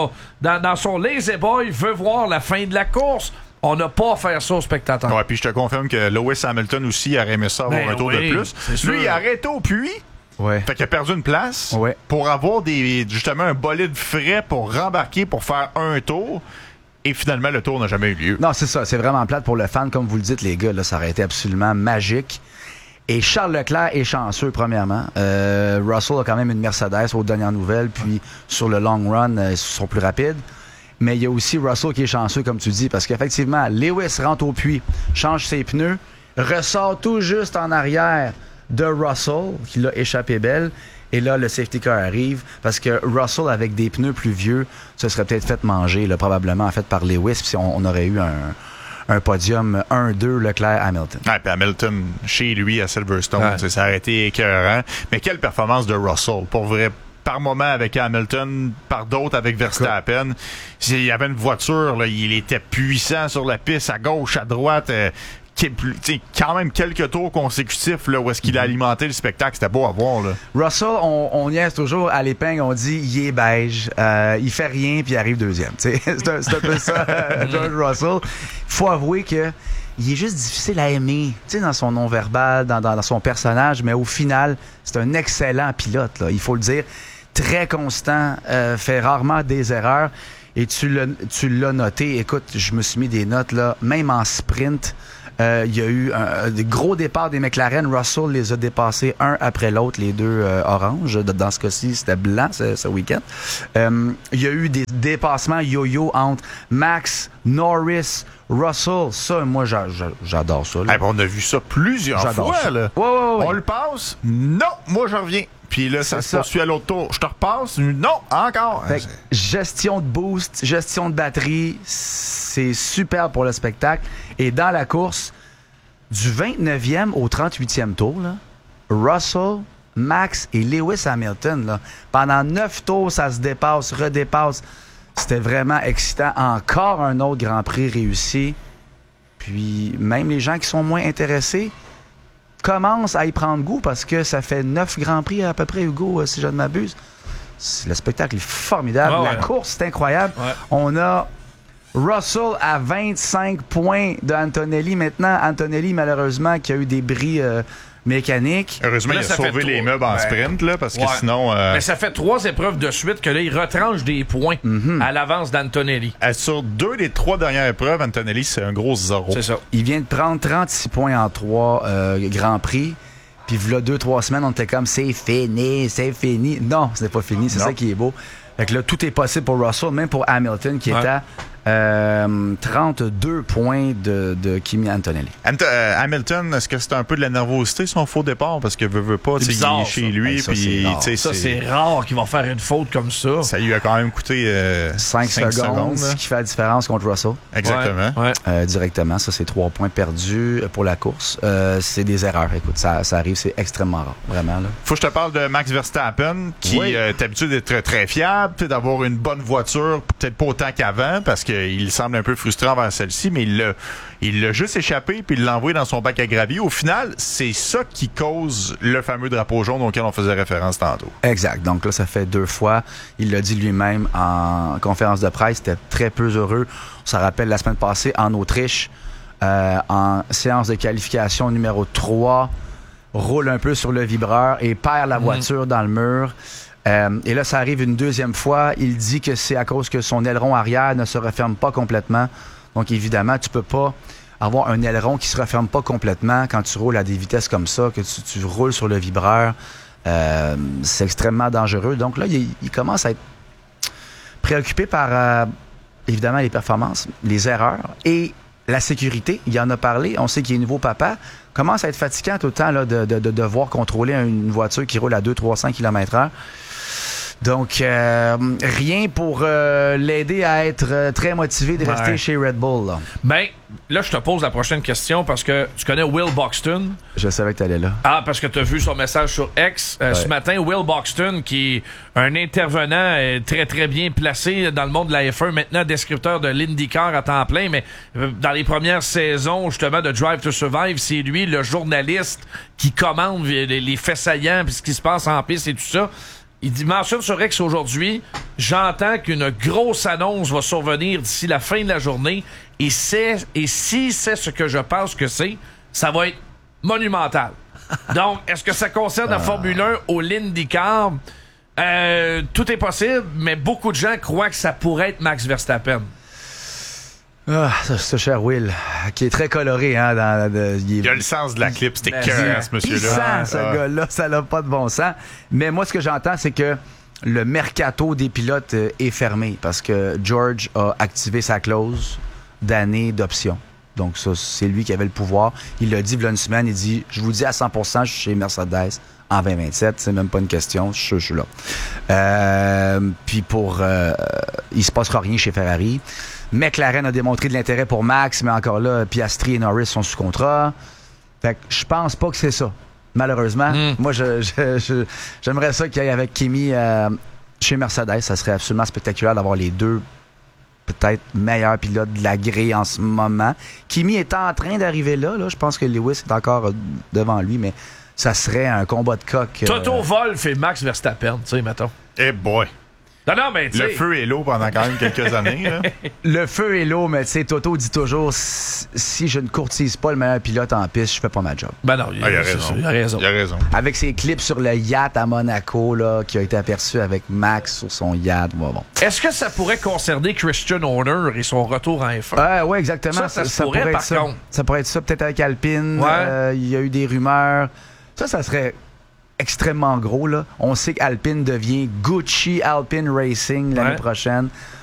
dans son lazy boy veut voir la fin de la course. On n'a pas à faire ça au spectateur. Ouais, puis je te confirme que Lewis Hamilton aussi aurait aimé ça avoir un tour de plus. Lui, il a arrêté au puits. Ouais. Fait qu'il a perdu une place pour avoir justement un bolide frais pour rembarquer pour faire un tour. Et finalement, le tour n'a jamais eu lieu. Non, c'est ça. C'est vraiment plate pour le fan. Comme vous le dites, les gars, là, ça aurait été absolument magique. Et Charles Leclerc est chanceux, premièrement. Russell a quand même une Mercedes aux dernières nouvelles. Puis, sur le long run, ils sont plus rapides. Mais il y a aussi Russell qui est chanceux, comme tu dis. Parce qu'effectivement, Lewis rentre au puits, change ses pneus, ressort tout juste en arrière de Russell, qui l'a échappé belle. Et là, le safety car arrive parce que Russell, avec des pneus plus vieux, se serait peut-être fait manger, là, probablement fait par Lewis, puis on aurait eu un podium 1-2 Leclerc-Hamilton. Ouais, puis Hamilton, chez lui, à Silverstone, ça aurait été écœurant. Mais quelle performance de Russell, pour vrai. Par moment avec Hamilton, par d'autres avec Verstappen. Il y avait une voiture, là, il était puissant sur la piste, à gauche, à droite. Quand même quelques tours consécutifs là, où est-ce qu'il a alimenté le spectacle. C'était beau à voir. Là. Russell, on niaise toujours à l'épingle, on dit il est beige, il fait rien puis il arrive deuxième. C'est un peu ça, George Russell. Faut avouer que il est juste difficile à aimer, tu sais, dans son non-verbal, dans son personnage, mais au final, c'est un excellent pilote, là, il faut le dire. Très constant, fait rarement des erreurs. Et tu l'as noté. Écoute, je me suis mis des notes, là, même en sprint. Il y a eu des gros départs des McLaren. Russell les a dépassés un après l'autre, les deux oranges. Dans ce cas-ci, c'était blanc ce week-end. Il y a eu des dépassements yo-yo entre Max, Norris, Russell. Ça, moi, j'adore ça. Là. On a vu ça plusieurs fois. Ça. Là. Ouais. On le passe? Non, moi, je reviens. Puis là, ça se poursuit à l'autre tour. Je te repasse? Non, encore. Gestion de boost, gestion de batterie, c'est super pour le spectacle. Et dans la course, du 29e au 38e tour, là, Russell, Max et Lewis Hamilton, là, pendant 9 tours, ça se dépasse, redépasse. C'était vraiment excitant. Encore un autre Grand Prix réussi. Puis même les gens qui sont moins intéressés commence à y prendre goût parce que ça fait 9 Grands Prix à peu près, Hugo, si je ne m'abuse. Le spectacle est formidable. La course, c'est incroyable. Ouais. On a Russell à 25 points de Antonelli. Maintenant, Antonelli, malheureusement, qui a eu des bris mécaniques. Heureusement, il a sauvé les meubles en sprint, là, parce que sinon... Mais ça fait 3 épreuves de suite que là, il retranche des points à l'avance d'Antonelli. Sur 2 des 3 dernières épreuves, Antonelli, c'est un gros 0. C'est ça. Il vient de prendre 36 points en 3 Grands Prix. Puis là, 2-3 semaines, on était comme, c'est fini. Non, ce n'est pas fini. C'est ça qui est beau. Fait que là, tout est possible pour Russell, même pour Hamilton, qui est à 32 points de Kimi Antonelli. Hamilton, est-ce que c'est un peu de la nervosité son faux départ? Parce que veut pas, il est chez lui. C'est rare qu'il va faire une faute comme ça. Ça lui a quand même coûté 5 secondes, ce qui fait la différence contre Russell. Exactement. Directement, ça, c'est 3 points perdus pour la course. C'est des erreurs. Écoute, ça arrive, c'est extrêmement rare. Vraiment. Là. Faut que je te parle de Max Verstappen, qui est habitué d'être très fiable, d'avoir une bonne voiture, peut-être pas autant qu'avant, parce qu'il semble un peu frustré envers celle-ci, mais il l'a juste échappé puis il l'a envoyé dans son bac à gravier. Au final, c'est ça qui cause le fameux drapeau jaune auquel on faisait référence tantôt. Exact. Donc là, ça fait 2 fois. Il l'a dit lui-même en conférence de presse. Il était très peu heureux. On s'en rappelle la semaine passée en Autriche, en séance de qualification numéro 3, roule un peu sur le vibreur et perd la voiture dans le mur. Et là, ça arrive une deuxième fois. Il dit que c'est à cause que son aileron arrière ne se referme pas complètement. Donc, évidemment, tu peux pas avoir un aileron qui se referme pas complètement quand tu roules à des vitesses comme ça, que tu roules sur le vibreur. C'est extrêmement dangereux. Donc là, il commence à être préoccupé par, évidemment, les performances, les erreurs et la sécurité. Il en a parlé. On sait qu'il est nouveau papa. Commence à être fatigant tout le temps là, de devoir contrôler une voiture qui roule à 200-300 km/h. Donc, rien pour l'aider à être très motivé de rester chez Red Bull. Là. Ben, là, je te pose la prochaine question parce que tu connais Will Buxton. Je savais que tu allais là. Ah, parce que tu as vu son message sur X. Ce matin, Will Buxton, qui est un intervenant très, très bien placé dans le monde de la F1, maintenant descripteur de l'IndyCar à temps plein, mais dans les premières saisons, justement, de Drive to Survive, c'est lui, le journaliste, qui commande les faits saillants puis ce qui se passe en piste et tout ça. Il dit, mentionne sur X aujourd'hui, j'entends qu'une grosse annonce va survenir d'ici la fin de la journée et si c'est ce que je pense que c'est, ça va être monumental. Donc, est-ce que ça concerne la Formule 1 ou l'IndyCar? Tout est possible, mais beaucoup de gens croient que ça pourrait être Max Verstappen. Ah, ce cher Will, qui est très coloré. Hein, il a le sens de la clip, c'était cœur, ce monsieur-là. Ce gars-là, ça n'a pas de bon sens. Mais moi, ce que j'entends, c'est que le mercato des pilotes est fermé parce que George a activé sa clause d'année d'option. Donc ça, c'est lui qui avait le pouvoir. Il l'a dit il y a une semaine, il dit, je vous dis à 100%, je suis chez Mercedes en 2027, c'est même pas une question, je suis là. Puis il se passera rien chez Ferrari. McLaren a démontré de l'intérêt pour Max, mais encore là, Piastri et Norris sont sous contrat. Fait que je pense pas que c'est ça. Malheureusement, moi, j'aimerais ça qu'il y ait avec Kimi chez Mercedes. Ça serait absolument spectaculaire d'avoir les deux peut-être meilleurs pilotes de la grille en ce moment. Kimi est en train d'arriver là. Je pense que Lewis est encore devant lui, mais ça serait un combat de coq. Toto Wolff et Max Verstappen, tu sais, mettons. Eh boy! Non, mais le feu et l'eau pendant quand même quelques années. Là. Le feu et l'eau, mais tu sais, Toto dit toujours, si je ne courtise pas le meilleur pilote en piste, je fais pas ma job. Ben non, il a raison. Il a raison. Avec ses clips sur le yacht à Monaco, là, qui a été aperçu avec Max sur son yacht. Bon. Est-ce que ça pourrait concerner Christian Horner et son retour en F1? Oui, exactement. Ça pourrait être ça. Ça pourrait être ça, peut-être avec Alpine. Il y a eu des rumeurs. Ça serait extrêmement gros. Là. On sait qu'Alpine devient Gucci Alpine Racing l'année prochaine.